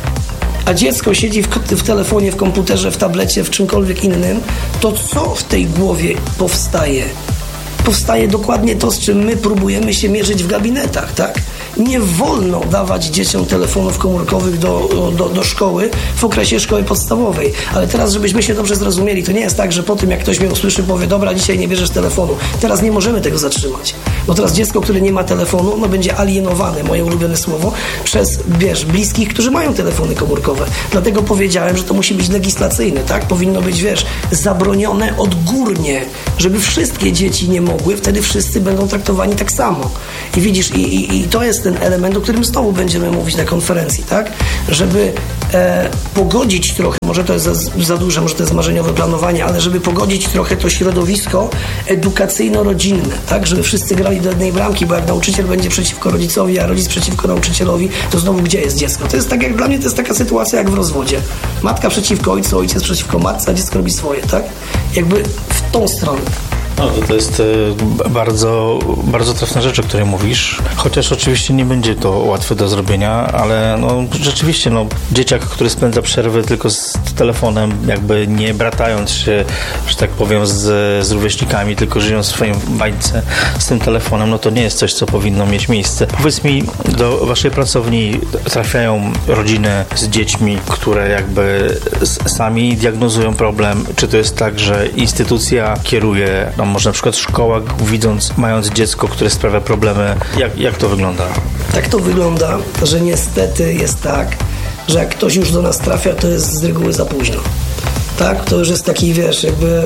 a dziecko siedzi w telefonie, w komputerze, w tablecie, w czymkolwiek innym, to co w tej głowie powstaje? Powstaje dokładnie to, z czym my próbujemy się mierzyć w gabinetach, tak? Nie wolno dawać dzieciom telefonów komórkowych do szkoły w okresie szkoły podstawowej. Ale teraz, żebyśmy się dobrze zrozumieli, to nie jest tak, że po tym, jak ktoś mnie usłyszy, powie, dobra, dzisiaj nie bierzesz telefonu. Teraz nie możemy tego zatrzymać. Bo teraz dziecko, które nie ma telefonu, no będzie alienowane, moje ulubione słowo, przez, wiesz, bliskich, którzy mają telefony komórkowe. Dlatego powiedziałem, że to musi być legislacyjne, tak? Powinno być, wiesz, zabronione odgórnie, żeby wszystkie dzieci nie mogły, wtedy wszyscy będą traktowani tak samo. I widzisz, i to jest ten element, o którym znowu będziemy mówić na konferencji, tak? Żeby pogodzić trochę, może to jest za duże, może to jest marzeniowe planowanie, ale żeby pogodzić trochę to środowisko edukacyjno-rodzinne, tak? Żeby wszyscy grali do jednej bramki, bo jak nauczyciel będzie przeciwko rodzicowi, a rodzic przeciwko nauczycielowi, to znowu gdzie jest dziecko? To jest tak, jak dla mnie to jest taka sytuacja jak w rozwodzie. Matka przeciwko ojcu, ojciec przeciwko matce, a dziecko robi swoje, tak? Jakby w tą stronę. No, to jest bardzo, bardzo trafna rzecz, o której mówisz, chociaż oczywiście nie będzie to łatwe do zrobienia, ale no, rzeczywiście dzieciak, który spędza przerwy tylko z telefonem, jakby nie bratając się, że tak powiem, z rówieśnikami, tylko żyjąc w swoim bańce z tym telefonem, no to nie jest coś, co powinno mieć miejsce. Powiedz mi, do waszej pracowni trafiają rodziny z dziećmi, które jakby sami diagnozują problem, czy to jest tak, że instytucja kieruje, może na przykład szkoła, mając dziecko, które sprawia problemy. Jak to wygląda? Tak to wygląda, że niestety jest tak, że jak ktoś już do nas trafia, to jest z reguły za późno. tak? To już jest taki, wiesz, jakby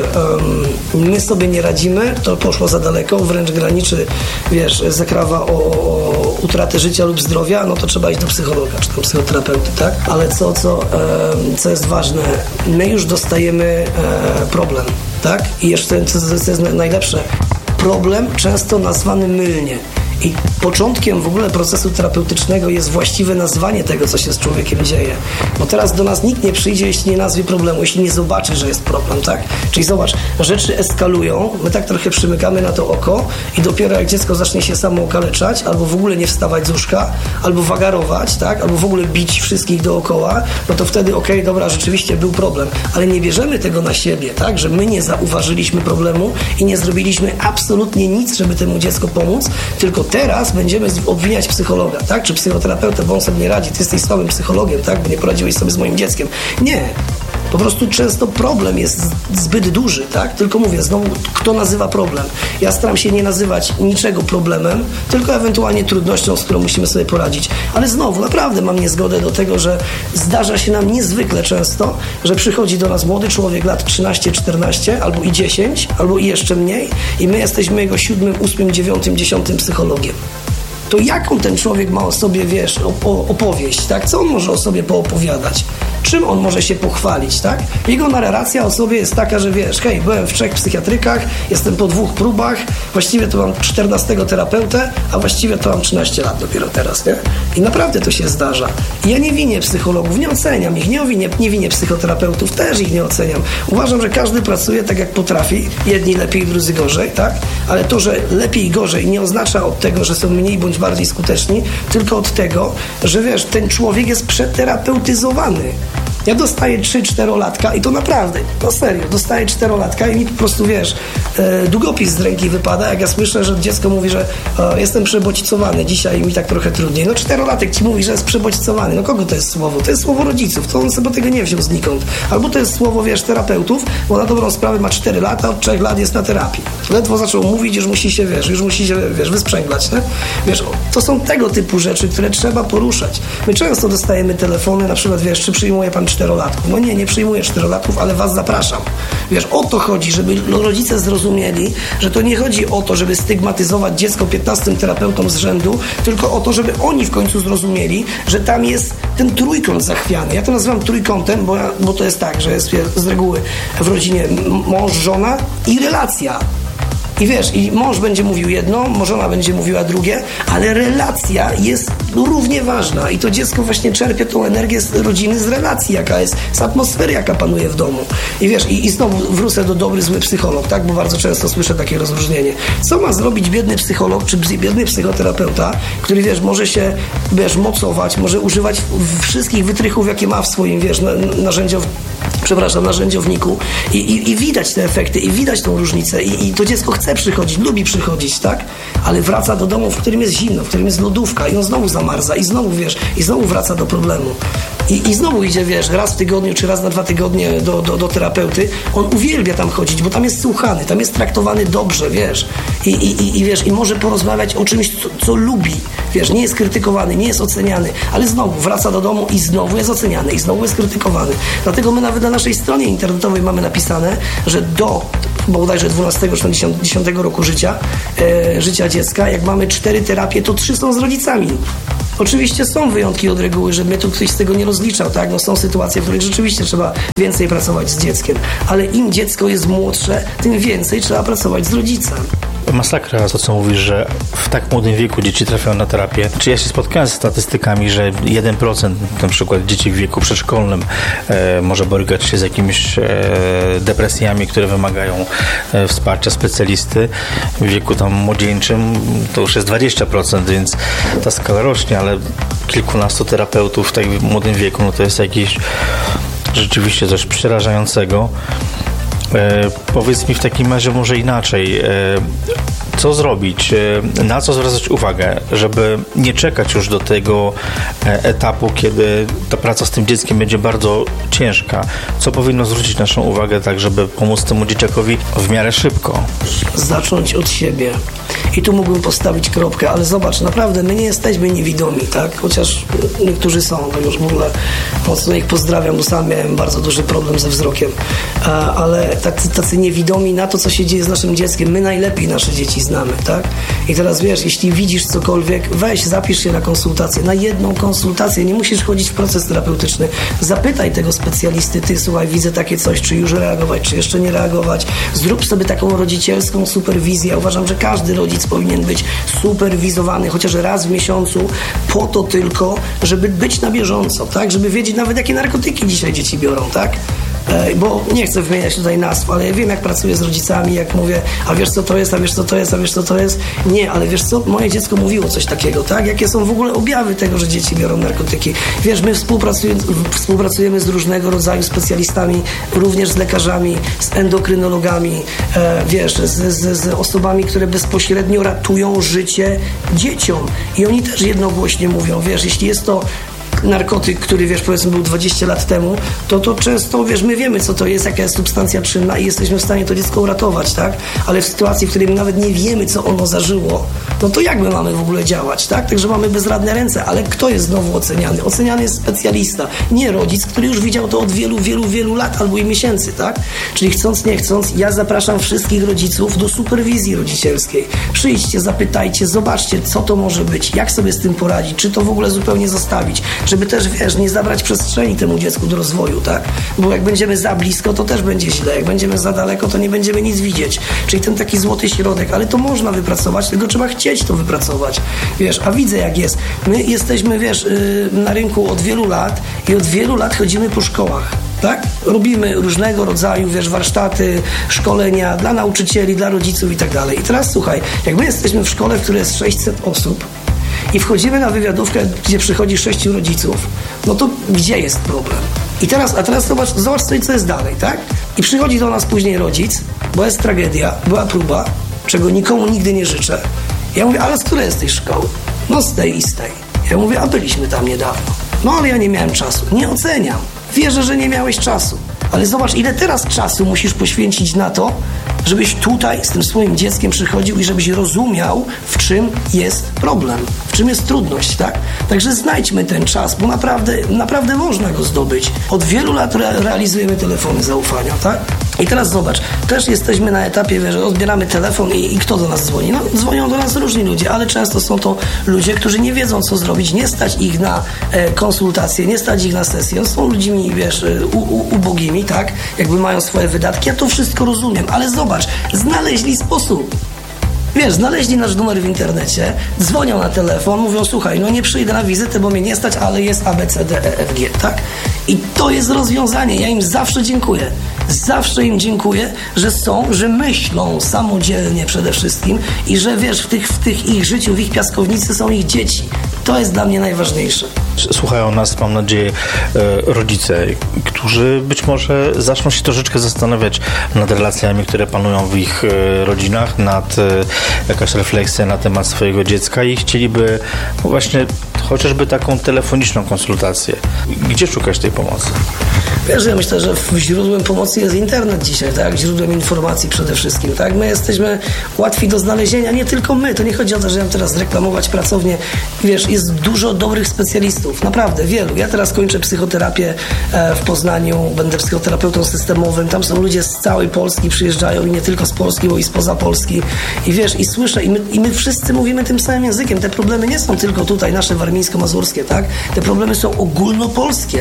my sobie nie radzimy, to poszło za daleko, wręcz graniczy, wiesz, zakrawa o utratę życia lub zdrowia, no to trzeba iść do psychologa, czy tam psychoterapeuty, tak? Ale co jest ważne, my już dostajemy problem, tak? I jeszcze, co jest najlepsze, problem często nazwany mylnie. I początkiem w ogóle procesu terapeutycznego jest właściwe nazwanie tego, co się z człowiekiem dzieje. Bo teraz do nas nikt nie przyjdzie, jeśli nie nazwie problemu, jeśli nie zobaczy, że jest problem, tak? Czyli zobacz, rzeczy eskalują, my tak trochę przymykamy na to oko i dopiero jak dziecko zacznie się samo okaleczać, albo w ogóle nie wstawać z łóżka, albo wagarować, tak? Albo w ogóle bić wszystkich dookoła, no to wtedy okej, dobra, rzeczywiście był problem. Ale nie bierzemy tego na siebie, tak? Że my nie zauważyliśmy problemu i nie zrobiliśmy absolutnie nic, żeby temu dziecku pomóc, tylko teraz będziemy obwiniać psychologa, tak? Czy psychoterapeutę, bo on sobie nie radzi, ty jesteś słabym psychologiem, tak? Bo nie poradziłeś sobie z moim dzieckiem. Nie. Po prostu często problem jest zbyt duży, tak? Tylko mówię, znowu, kto nazywa problem? Ja staram się nie nazywać niczego problemem, tylko ewentualnie trudnością, z którą musimy sobie poradzić. Ale znowu, naprawdę mam niezgodę do tego, że zdarza się nam niezwykle często, że przychodzi do nas młody człowiek lat 13, 14, albo i 10, albo i jeszcze mniej i my jesteśmy jego 7, 8, 9, 10 psychologiem. To jaką ten człowiek ma o sobie, wiesz, opowieść, tak? Co on może o sobie poopowiadać? Czym on może się pochwalić, tak? Jego narracja o sobie jest taka, że wiesz, hej, byłem w 3 psychiatrykach, jestem po 2 próbach, właściwie to mam 14 terapeutę, a właściwie to mam 13 lat dopiero teraz, nie? I naprawdę to się zdarza. I ja nie winię psychologów, nie oceniam ich, nie winię psychoterapeutów, też ich nie oceniam. Uważam, że każdy pracuje tak, jak potrafi, jedni lepiej, drudzy gorzej, tak? Ale to, że lepiej i gorzej nie oznacza od tego, że są mniej bądź bardziej skuteczni, tylko od tego, że wiesz, ten człowiek jest przeterapeutyzowany. Ja dostaję 3-4-latka i to naprawdę, no serio, dostaję 4-latka i mi po prostu, wiesz, długopis z ręki wypada, jak ja słyszę, że dziecko mówi, że jestem przebodźcowany, dzisiaj mi tak trochę trudniej. No 4-latek ci mówi, że jest przebodźcowany. No kogo to jest słowo? To jest słowo rodziców, to on sobie tego nie wziął znikąd. Albo to jest słowo, wiesz, terapeutów, bo na dobrą sprawę ma 4 lata, od 3 lat jest na terapii. Ledwo zaczął mówić, już musi się, wiesz, wysprzęglać, nie? Wiesz, to są tego typu rzeczy, które trzeba poruszać. My często dostajemy telefony, na przykład, wiesz, czy przyjmuje pan 4-latków? No nie przyjmuję 4-latków, ale was zapraszam. Wiesz, o to chodzi, żeby rodzice zrozumieli, że to nie chodzi o to, żeby stygmatyzować dziecko 15 terapeutom z rzędu, tylko o to, żeby oni w końcu zrozumieli, że tam jest ten trójkąt zachwiany. Ja to nazywam trójkątem, bo to jest tak, że jest z reguły w rodzinie mąż, żona i relacja. I wiesz, i mąż będzie mówił jedno, żona będzie mówiła drugie, ale relacja jest równie ważna i to dziecko właśnie czerpie tą energię z rodziny, z relacji, jaka jest, z atmosfery, jaka panuje w domu. I wiesz, i znowu wrócę do dobry, zły psycholog, tak? Bo bardzo często słyszę takie rozróżnienie. Co ma zrobić biedny psycholog, czy biedny psychoterapeuta, który, wiesz, może się, wiesz, mocować, może używać wszystkich wytrychów, jakie ma w swoim, wiesz, narzędziowniku i widać te efekty, i widać tą różnicę i to dziecko chce przychodzić, lubi przychodzić, tak? Ale wraca do domu, w którym jest zimno, w którym jest lodówka i on znowu zamarza i znowu, wiesz, i znowu wraca do problemu. I znowu idzie, wiesz, raz w tygodniu czy raz na 2 tygodnie do terapeuty. On uwielbia tam chodzić, bo tam jest słuchany, tam jest traktowany dobrze, wiesz. I wiesz, i może porozmawiać o czymś, co lubi. Wiesz, nie jest krytykowany, nie jest oceniany, ale znowu wraca do domu i znowu jest oceniany, i znowu jest krytykowany. Dlatego my nawet na naszej stronie internetowej mamy napisane, że do bodajże 12 czy 10 roku życia dziecka, jak mamy 4 terapie, to 3 są z rodzicami. Oczywiście są wyjątki od reguły, że mnie tu ktoś z tego nie rozliczał, tak? No są sytuacje, w których rzeczywiście trzeba więcej pracować z dzieckiem, ale im dziecko jest młodsze, tym więcej trzeba pracować z rodzicem. Masakra to, co mówisz, że w tak młodym wieku dzieci trafiają na terapię. Czy ja się spotkałem z statystykami, że 1% na przykład dzieci w wieku przedszkolnym może borykać się z jakimiś depresjami, które wymagają wsparcia specjalisty. W wieku tam młodzieńczym to już jest 20%, więc ta skala rośnie, ale kilkunastu terapeutów w tak młodym wieku, no to jest jakiś rzeczywiście coś przerażającego. Powiedz mi w takim razie może inaczej. Co zrobić? Na co zwracać uwagę, żeby nie czekać już do tego etapu, kiedy ta praca z tym dzieckiem będzie bardzo ciężka? Co powinno zwrócić naszą uwagę, tak żeby pomóc temu dzieciakowi w miarę szybko? Zacząć od siebie. I tu mógłbym postawić kropkę, ale zobacz, naprawdę my nie jesteśmy niewidomi, tak? Chociaż niektórzy są, to już w ogóle mocno ich pozdrawiam, bo sam miałem bardzo duży problem ze wzrokiem. Ale tacy niewidomi na to, co się dzieje z naszym dzieckiem, my najlepiej nasze dzieci znamy, tak? I teraz wiesz, jeśli widzisz cokolwiek, weź, zapisz się na konsultację, na jedną konsultację, nie musisz wchodzić w proces terapeutyczny. Zapytaj tego specjalisty, ty słuchaj, widzę takie coś, czy już reagować, czy jeszcze nie reagować. Zrób sobie taką rodzicielską superwizję. Ja uważam, że każdy rodzic powinien być superwizowany chociaż raz w miesiącu po to tylko, żeby być na bieżąco, tak? Żeby wiedzieć nawet, jakie narkotyki dzisiaj dzieci biorą, tak? Bo nie chcę wymieniać tutaj nazw, ale ja wiem, jak pracuję z rodzicami, jak mówię, a wiesz co to jest, a wiesz co to jest, a wiesz co to jest. Nie, ale wiesz co, moje dziecko mówiło coś takiego, tak? Jakie są w ogóle objawy tego, że dzieci biorą narkotyki. Wiesz, my współpracujemy z różnego rodzaju specjalistami, również z lekarzami, z endokrynologami, wiesz, z osobami, które bezpośrednio ratują życie dzieciom. I oni też jednogłośnie mówią, wiesz, jeśli jest to narkotyk, który, wiesz, powiedzmy był 20 lat temu, to często, wiesz, my wiemy, co to jest, jaka jest substancja czynna i jesteśmy w stanie to dziecko uratować, tak? Ale w sytuacji, w której my nawet nie wiemy, co ono zażyło, no to jak my mamy w ogóle działać, tak? Także mamy bezradne ręce, ale kto jest znowu oceniany? Oceniany jest specjalista, nie rodzic, który już widział to od wielu lat albo i miesięcy, tak? Czyli chcąc, nie chcąc, ja zapraszam wszystkich rodziców do superwizji rodzicielskiej. Przyjdźcie, zapytajcie, zobaczcie, co to może być, jak sobie z tym poradzić, czy to w ogóle zupełnie zostawić, żeby też, wiesz, nie zabrać przestrzeni temu dziecku do rozwoju, tak? Bo jak będziemy za blisko, to też będzie źle. Jak będziemy za daleko, to nie będziemy nic widzieć. Czyli ten taki złoty środek, ale to można wypracować, tylko trzeba chcieć to wypracować. Wiesz, a widzę, jak jest. My jesteśmy, wiesz, na rynku od wielu lat i od wielu lat chodzimy po szkołach. Tak? Robimy różnego rodzaju, wiesz, warsztaty, szkolenia dla nauczycieli, dla rodziców i tak dalej. I teraz słuchaj, jak my jesteśmy w szkole, w której jest 600 osób, i wchodzimy na wywiadówkę, gdzie przychodzi 6 rodziców, no to gdzie jest problem? A teraz zobacz sobie, co jest dalej, tak? I przychodzi do nas później rodzic, bo jest tragedia, była próba, czego nikomu nigdy nie życzę. Ja mówię, ale z której jest tej szkoły? No z tej i z tej. Ja mówię, a byliśmy tam niedawno. No ale ja nie miałem czasu. Nie oceniam. Wierzę, że nie miałeś czasu. Ale zobacz, ile teraz czasu musisz poświęcić na to, żebyś tutaj z tym swoim dzieckiem przychodził i żebyś rozumiał, w czym jest problem, w czym jest trudność, tak? Także znajdźmy ten czas, bo naprawdę można go zdobyć. Od wielu lat realizujemy telefony zaufania, tak? I teraz zobacz, też jesteśmy na etapie, że odbieramy telefon i kto do nas dzwoni? No, dzwonią do nas różni ludzie, ale często są to ludzie, którzy nie wiedzą, co zrobić, nie stać ich na konsultacje, nie stać ich na sesję, są ludźmi, wiesz, ubogimi, tak? Jakby mają swoje wydatki, ja to wszystko rozumiem, ale zobacz, znaleźli sposób. Wiesz, znaleźli nasz numer w internecie, dzwonią na telefon, mówią, słuchaj, no nie przyjdę na wizytę, bo mnie nie stać, ale jest A, B, C, D, E, F, G, tak? I to jest rozwiązanie, ja im zawsze dziękuję. Zawsze im dziękuję, że myślą samodzielnie przede wszystkim i że, wiesz, w tych ich życiu, w ich piaskownicy są ich dzieci. To jest dla mnie najważniejsze. Słuchają nas, mam nadzieję, rodzice, którzy być może zaczną się troszeczkę zastanawiać nad relacjami, które panują w ich rodzinach, nad jakaś refleksja na temat swojego dziecka i chcieliby właśnie chociażby taką telefoniczną konsultację. Gdzie szukać tej pomocy? Wiesz, ja myślę, że źródłem pomocy jest internet dzisiaj, tak? Źródłem informacji przede wszystkim, tak? My jesteśmy łatwi do znalezienia, nie tylko my. To nie chodzi o to, że ja teraz reklamować pracownię. Wiesz, jest dużo dobrych specjalistów, naprawdę, wielu. Ja teraz kończę psychoterapię w Poznaniu, będę psychoterapeutą systemowym. Tam są ludzie z całej Polski, przyjeżdżają i nie tylko z Polski, bo i spoza Polski. I wiesz, i słyszę, i my wszyscy mówimy tym samym językiem. Te problemy nie są tylko tutaj, nasze warmińsko-mazurskie, tak? Te problemy są ogólnopolskie.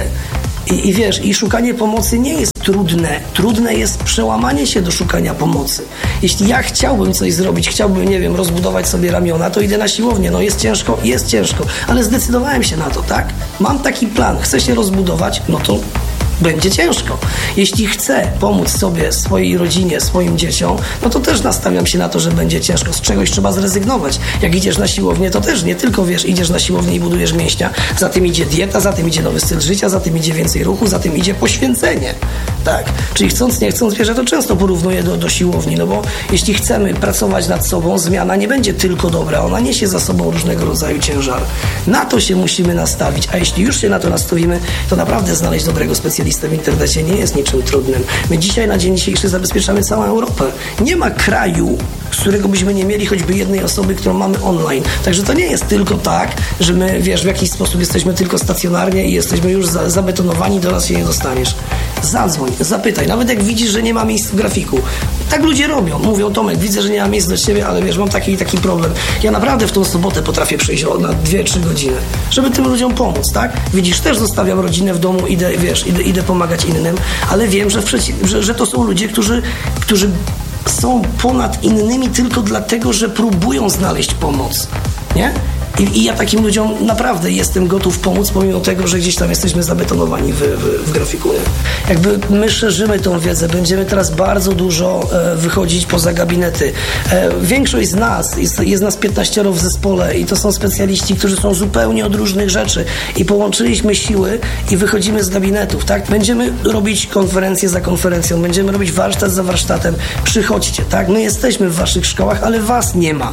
I wiesz, i szukanie pomocy nie jest trudne. Trudne jest przełamanie się do szukania pomocy. Jeśli ja chciałbym coś zrobić, chciałbym, nie wiem, rozbudować sobie ramiona, to idę na siłownię. No jest ciężko, ale zdecydowałem się na to, tak? Mam taki plan, chcę się rozbudować, no to będzie ciężko. Jeśli chcę pomóc sobie, swojej rodzinie, swoim dzieciom, no to też nastawiam się na to, że będzie ciężko. Z czegoś trzeba zrezygnować. Jak idziesz na siłownię, to też nie tylko, idziesz na siłownię i budujesz mięśnia, za tym idzie dieta, za tym idzie nowy styl życia, za tym idzie więcej ruchu, za tym idzie poświęcenie. Tak. Czyli chcąc, nie chcąc, wiesz, ja to często porównuję do siłowni, no bo jeśli chcemy pracować nad sobą, zmiana nie będzie tylko dobra, ona niesie za sobą różnego rodzaju ciężar. Na to się musimy nastawić, a jeśli już się na to nastawimy, to naprawdę znaleźć dobrego specjalistę w internecie nie jest niczym trudnym. My dzisiaj, na dzień dzisiejszy zabezpieczamy całą Europę. Nie ma kraju, z którego byśmy nie mieli choćby jednej osoby, którą mamy online. Także to nie jest tylko tak, że my, wiesz, w jakiś sposób jesteśmy tylko stacjonarnie i jesteśmy już zabetonowani, do nas się nie dostaniesz. Zadzwoń, zapytaj, nawet jak widzisz, że nie ma miejsc w grafiku. Tak ludzie robią. Mówią: Tomek, widzę, że nie ma miejsc dla ciebie, ale wiesz, mam taki problem. Ja naprawdę w tą sobotę potrafię przyjść na 2-3 godziny, żeby tym ludziom pomóc, tak? Widzisz, też zostawiam rodzinę w domu, idę pomagać innym, ale wiem, że to są ludzie, którzy są ponad innymi tylko dlatego, że próbują znaleźć pomoc, nie? I ja takim ludziom naprawdę jestem gotów pomóc, pomimo tego, że gdzieś tam jesteśmy zabetonowani w grafiku. Nie? Jakby my szerzymy tą wiedzę, będziemy teraz bardzo dużo wychodzić poza gabinety. Większość z nas, jest nas 15 w zespole i to są specjaliści, którzy są zupełnie od różnych rzeczy i połączyliśmy siły i wychodzimy z gabinetów. Tak? Będziemy robić konferencję za konferencją, będziemy robić warsztat za warsztatem. Przychodźcie, tak? My jesteśmy w waszych szkołach, ale was nie ma.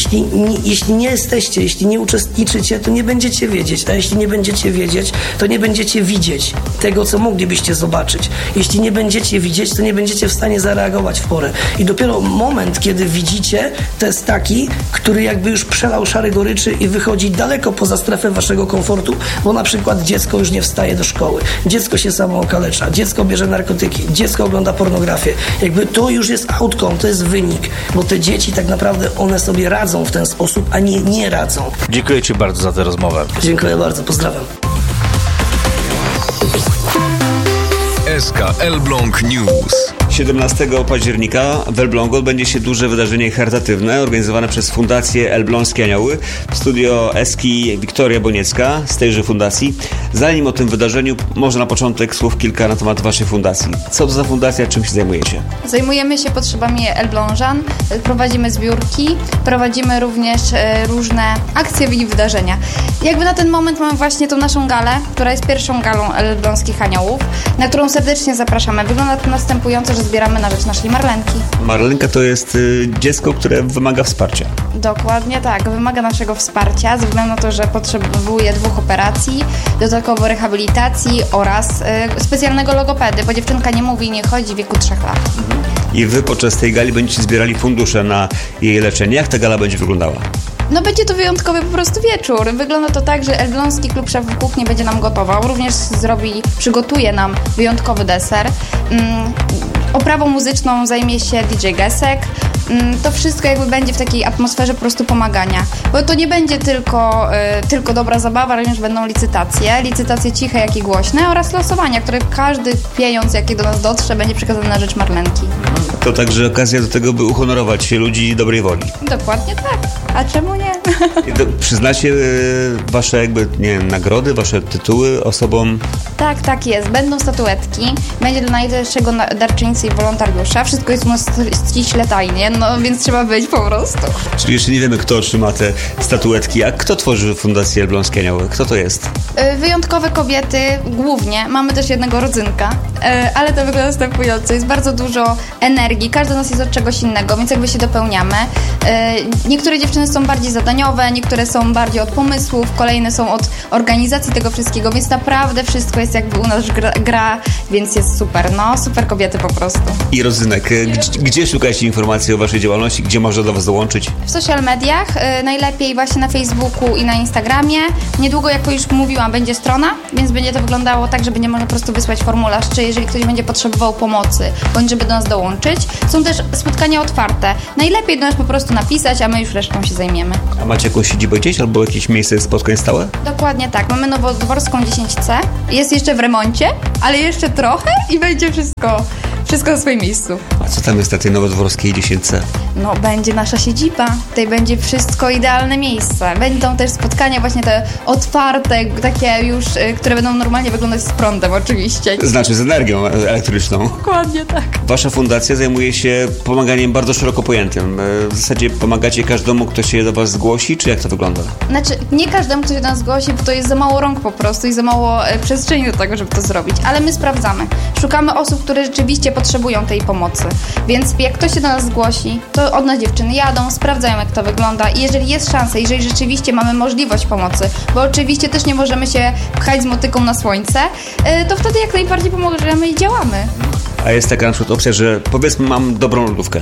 Jeśli nie jesteście, jeśli nie uczestniczycie, to nie będziecie wiedzieć, a jeśli nie będziecie wiedzieć, to nie będziecie widzieć tego, co moglibyście zobaczyć. Jeśli nie będziecie widzieć, to nie będziecie w stanie zareagować w porę. I dopiero moment, kiedy widzicie, to jest taki, który jakby już przelał szary goryczy i wychodzi daleko poza strefę waszego komfortu, bo na przykład dziecko już nie wstaje do szkoły, dziecko się samo okalecza, dziecko bierze narkotyki, dziecko ogląda pornografię. Jakby to już jest outcome, to jest wynik, bo te dzieci tak naprawdę one sobie radzą w ten sposób, a nie radzą. Dziękuję ci bardzo za tę rozmowę. Dziękuję bardzo, pozdrawiam. SK Elbląg News. 17 października w Elblągu odbędzie się duże wydarzenie charytatywne organizowane przez Fundację Elbląskie Anioły. W studio Eski Wiktoria Boniecka z tejże fundacji. Zanim o tym wydarzeniu, może na początek słów kilka na temat waszej fundacji. Co to za fundacja, czym się zajmujecie? Zajmujemy się potrzebami Elblążan, prowadzimy zbiórki, prowadzimy również różne akcje i wydarzenia. Jakby na ten moment mamy właśnie tą naszą galę, która jest pierwszą galą Elbląskich Aniołów, na którą serdecznie zapraszamy. Wygląda to następująco, że zbieramy na rzecz naszej Marlenki. Marlenka to jest dziecko, które wymaga wsparcia. Dokładnie tak, wymaga naszego wsparcia ze względu na to, że potrzebuje 2 operacji, dodatkowo rehabilitacji oraz specjalnego logopedy, bo dziewczynka nie mówi i nie chodzi w wieku 3 lat. I wy podczas tej gali będziecie zbierali fundusze na jej leczenie. Jak ta gala będzie wyglądała? No będzie to wyjątkowy po prostu wieczór. Wygląda to tak, że Elbląski Klub Szefów Kuchni będzie nam gotował. Również przygotuje nam wyjątkowy deser. Oprawą muzyczną zajmie się DJ Gesek. To wszystko jakby będzie w takiej atmosferze po prostu pomagania. Bo to nie będzie tylko dobra zabawa, również będą licytacje ciche, jak i głośne oraz losowania, które każdy pieniądz, jaki do nas dotrze, będzie przekazany na rzecz Marlenki. To także okazja do tego, by uhonorować ludzi dobrej woli. Dokładnie tak. A czemu nie? Przyznacie wasze jakby, nie wiem, nagrody, wasze tytuły osobom? Tak jest. Będą statuetki. Będzie dla najlepszego darczyńcy i wolontariusza. Wszystko jest u nas ściśle tajnie, no więc trzeba być po prostu. Czyli jeszcze nie wiemy, kto otrzyma te statuetki. A kto tworzy Fundację Elbląskie Anioły? Kto to jest? Wyjątkowe kobiety, głównie. Mamy też jednego rodzynka, ale to wygląda następująco. Jest bardzo dużo energii. Każda z nas jest od czegoś innego, więc jakby się dopełniamy. Niektóre dziewczyny są bardziej zadaniowe, niektóre są bardziej od pomysłów, kolejne są od organizacji tego wszystkiego, więc naprawdę wszystko jest jakby u nas gra, więc jest super. No, super kobiety po prostu. I rodzynek, gdzie szukacie informacji o waszej działalności? Gdzie można do was dołączyć? W social mediach, najlepiej właśnie na Facebooku i na Instagramie. Niedługo, jak już mówiłam, będzie strona, więc będzie to wyglądało tak, że będzie można po prostu wysłać formularz, czy jeżeli ktoś będzie potrzebował pomocy, bądź żeby do nas dołączyć. Są też spotkania otwarte. Najlepiej do nas po prostu napisać, a my już resztą się zajmiemy. A macie jakąś siedzibę gdzieś albo jakieś miejsce spotkań stałe? Dokładnie tak. Mamy Nowodworską 10C. Jest jeszcze w remoncie, ale jeszcze trochę i będzie wszystko na swoim miejscu. A co tam jest na tej nowodworskiej 10C? No, będzie nasza siedziba. Tutaj będzie wszystko idealne miejsce. Będą też spotkania właśnie te otwarte, takie już, które będą normalnie wyglądać z prądem oczywiście. Znaczy z energią elektryczną. Dokładnie tak. Wasza fundacja zajmuje się pomaganiem bardzo szeroko pojętym. W zasadzie pomagacie każdemu, kto się do was zgłosi, czy jak to wygląda? Znaczy, nie każdemu, kto się do nas zgłosi, bo to jest za mało rąk po prostu i za mało przestrzeni do tego, żeby to zrobić. Ale my sprawdzamy. Szukamy osób, które rzeczywiście potrzebują tej pomocy. Więc jak ktoś się do nas zgłosi, to od nas dziewczyny jadą, sprawdzają, jak to wygląda i jeżeli jest szansa, jeżeli rzeczywiście mamy możliwość pomocy, bo oczywiście też nie możemy się pchać z motyką na słońce, to wtedy jak najbardziej pomożemy i działamy. A jest taka na przykład opcja, że powiedzmy mam dobrą lodówkę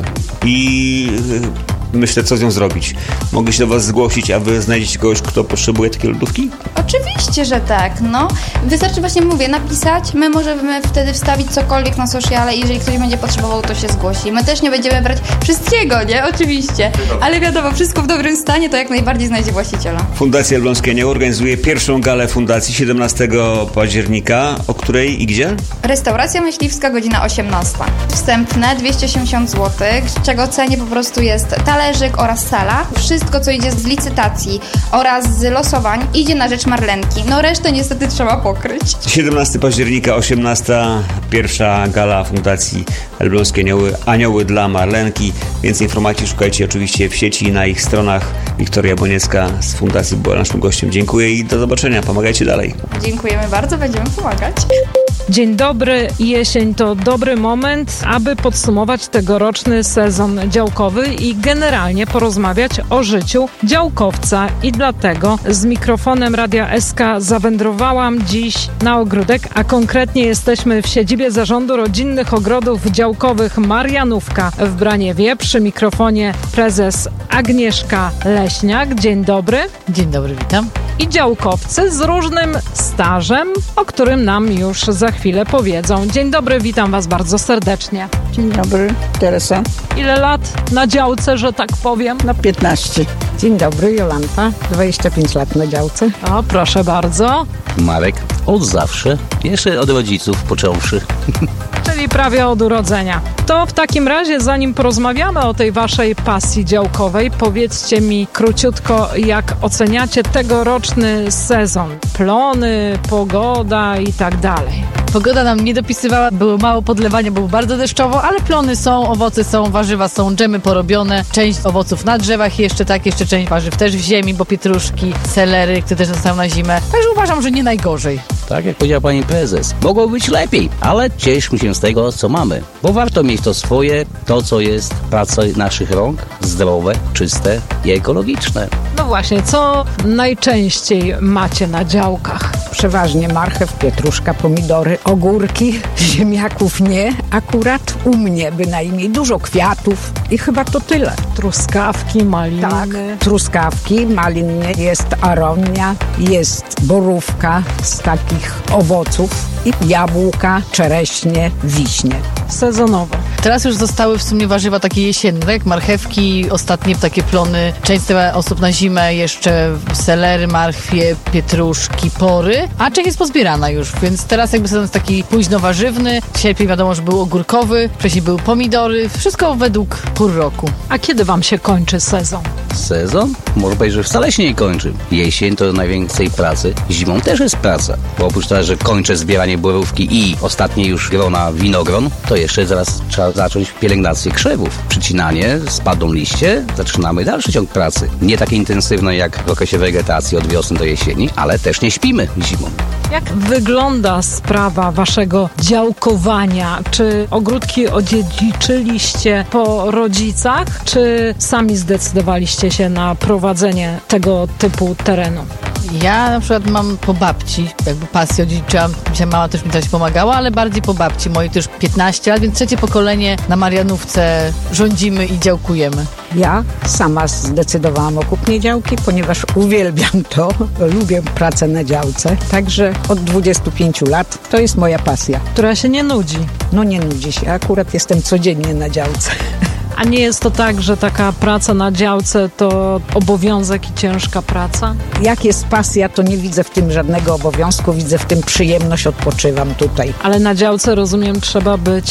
i myślę, co z nią zrobić. Mogę się do was zgłosić, a wy znajdziecie kogoś, kto potrzebuje takiej lodówki? Oczywiście, że tak, no. Wystarczy właśnie, mówię, napisać, my możemy wtedy wstawić cokolwiek na sociale i jeżeli ktoś będzie potrzebował, to się zgłosi. My też nie będziemy brać wszystkiego, nie? Oczywiście. Ale wiadomo, wszystko w dobrym stanie to jak najbardziej znajdzie właściciela. Fundacja Elbląskie Anioły organizuje pierwszą galę fundacji 17 października. O której i gdzie? Restauracja myśliwska, godzina 18. Wstępne 280 zł, z czego cenie po prostu jest talerzyk oraz sala. Wszystko, co idzie z licytacji oraz z losowań, idzie na rzecz Marlenki. No resztę niestety trzeba pokryć. 17 października, 18. Pierwsza gala Fundacji Elbląskie Anioły. Anioły dla Marlenki. Więcej informacji szukajcie oczywiście w sieci, na ich stronach. Wiktoria Boniecka z Fundacji była naszym gościem. Dziękuję i do zobaczenia. Pomagajcie dalej. Dziękujemy bardzo, będziemy pomagać. Dzień dobry, jesień to dobry moment, aby podsumować tegoroczny sezon działkowy i generalnie porozmawiać o życiu działkowca. I dlatego z mikrofonem Radia SK zawędrowałam dziś na ogródek, a konkretnie jesteśmy w siedzibie Zarządu Rodzinnych Ogrodów Działkowych Marianówka w Braniewie. Przy mikrofonie prezes Agnieszka Leśniak. Dzień dobry. Dzień dobry, witam. I działkowcy z różnym stażem, o którym nam już za chwilę powiedzą. Dzień dobry, witam was bardzo serdecznie. Dzień dobry, Teresa. Ile lat na działce, że tak powiem? Na 15. Dzień dobry, Jolanta. 25 lat na działce. O, proszę bardzo. Marek, od zawsze, jeszcze od rodziców począwszy. Czyli prawie od urodzenia. To w takim razie, zanim porozmawiamy o tej waszej pasji działkowej, powiedzcie mi króciutko, jak oceniacie tegoroczny sezon. Plony, pogoda i tak dalej. Pogoda nam nie dopisywała, było mało podlewania, było bardzo deszczowo, ale plony są, owoce są, warzywa są, dżemy porobione, część owoców na drzewach jeszcze część warzyw też w ziemi, bo pietruszki, selery, które też zostały na zimę. Także uważam, że nie najgorzej. Tak jak powiedziała pani prezes, mogło być lepiej, ale cieszmy się z tego, co mamy, bo warto mieć to swoje, to co jest praca naszych rąk, zdrowe, czyste i ekologiczne. No właśnie, co najczęściej macie na działkach? Przeważnie marchew, pietruszka, pomidory, ogórki, ziemniaków nie, akurat u mnie bynajmniej. Dużo kwiatów i chyba to tyle. Truskawki, maliny. Tak, truskawki, maliny, jest aronia, jest borówka z takich owoców i jabłka, czereśnie, wiśnie. Sezonowe. Teraz już zostały w sumie warzywa takie jesienne, tak jak marchewki, ostatnie takie plony. Część osób na zimę jeszcze selery, marchwie, pietruszki, pory, a część jest pozbierana już, więc teraz jakby sezon jest taki późno warzywny. Sierpień wiadomo, że był ogórkowy, wcześniej były pomidory, wszystko według pór roku. A kiedy wam się kończy sezon? Sezon? Może powiedzieć, że wcale się nie kończy. Jesień to najwięcej pracy, zimą też jest praca, bo oprócz tego, że kończę zbieranie borówki i ostatnie już grona winogron, to jeszcze zaraz trzeba zacząć pielęgnację krzewów. Przycinanie, spadną liście, zaczynamy dalszy ciąg pracy. Nie takie intensywne jak w okresie wegetacji od wiosny do jesieni, ale też nie śpimy zimą. Jak wygląda sprawa waszego działkowania? Czy ogródki odziedziczyliście po rodzicach, czy sami zdecydowaliście się na prowadzenie tego typu terenu? Ja na przykład mam po babci, jakby pasję odziedziczyłam. Dzisiaj mama też mi coś pomagała, ale bardziej po babci. Moi też 15 lat, więc trzecie pokolenie na Marianówce rządzimy i działkujemy. Ja sama zdecydowałam o kupnie działki, ponieważ uwielbiam to, lubię pracę na działce. Także od 25 lat to jest moja pasja. Która się nie nudzi. No nie nudzi się, akurat jestem codziennie na działce. A nie jest to tak, że taka praca na działce to obowiązek i ciężka praca? Jak jest pasja, to nie widzę w tym żadnego obowiązku, widzę w tym przyjemność, odpoczywam tutaj. Ale na działce, rozumiem, trzeba być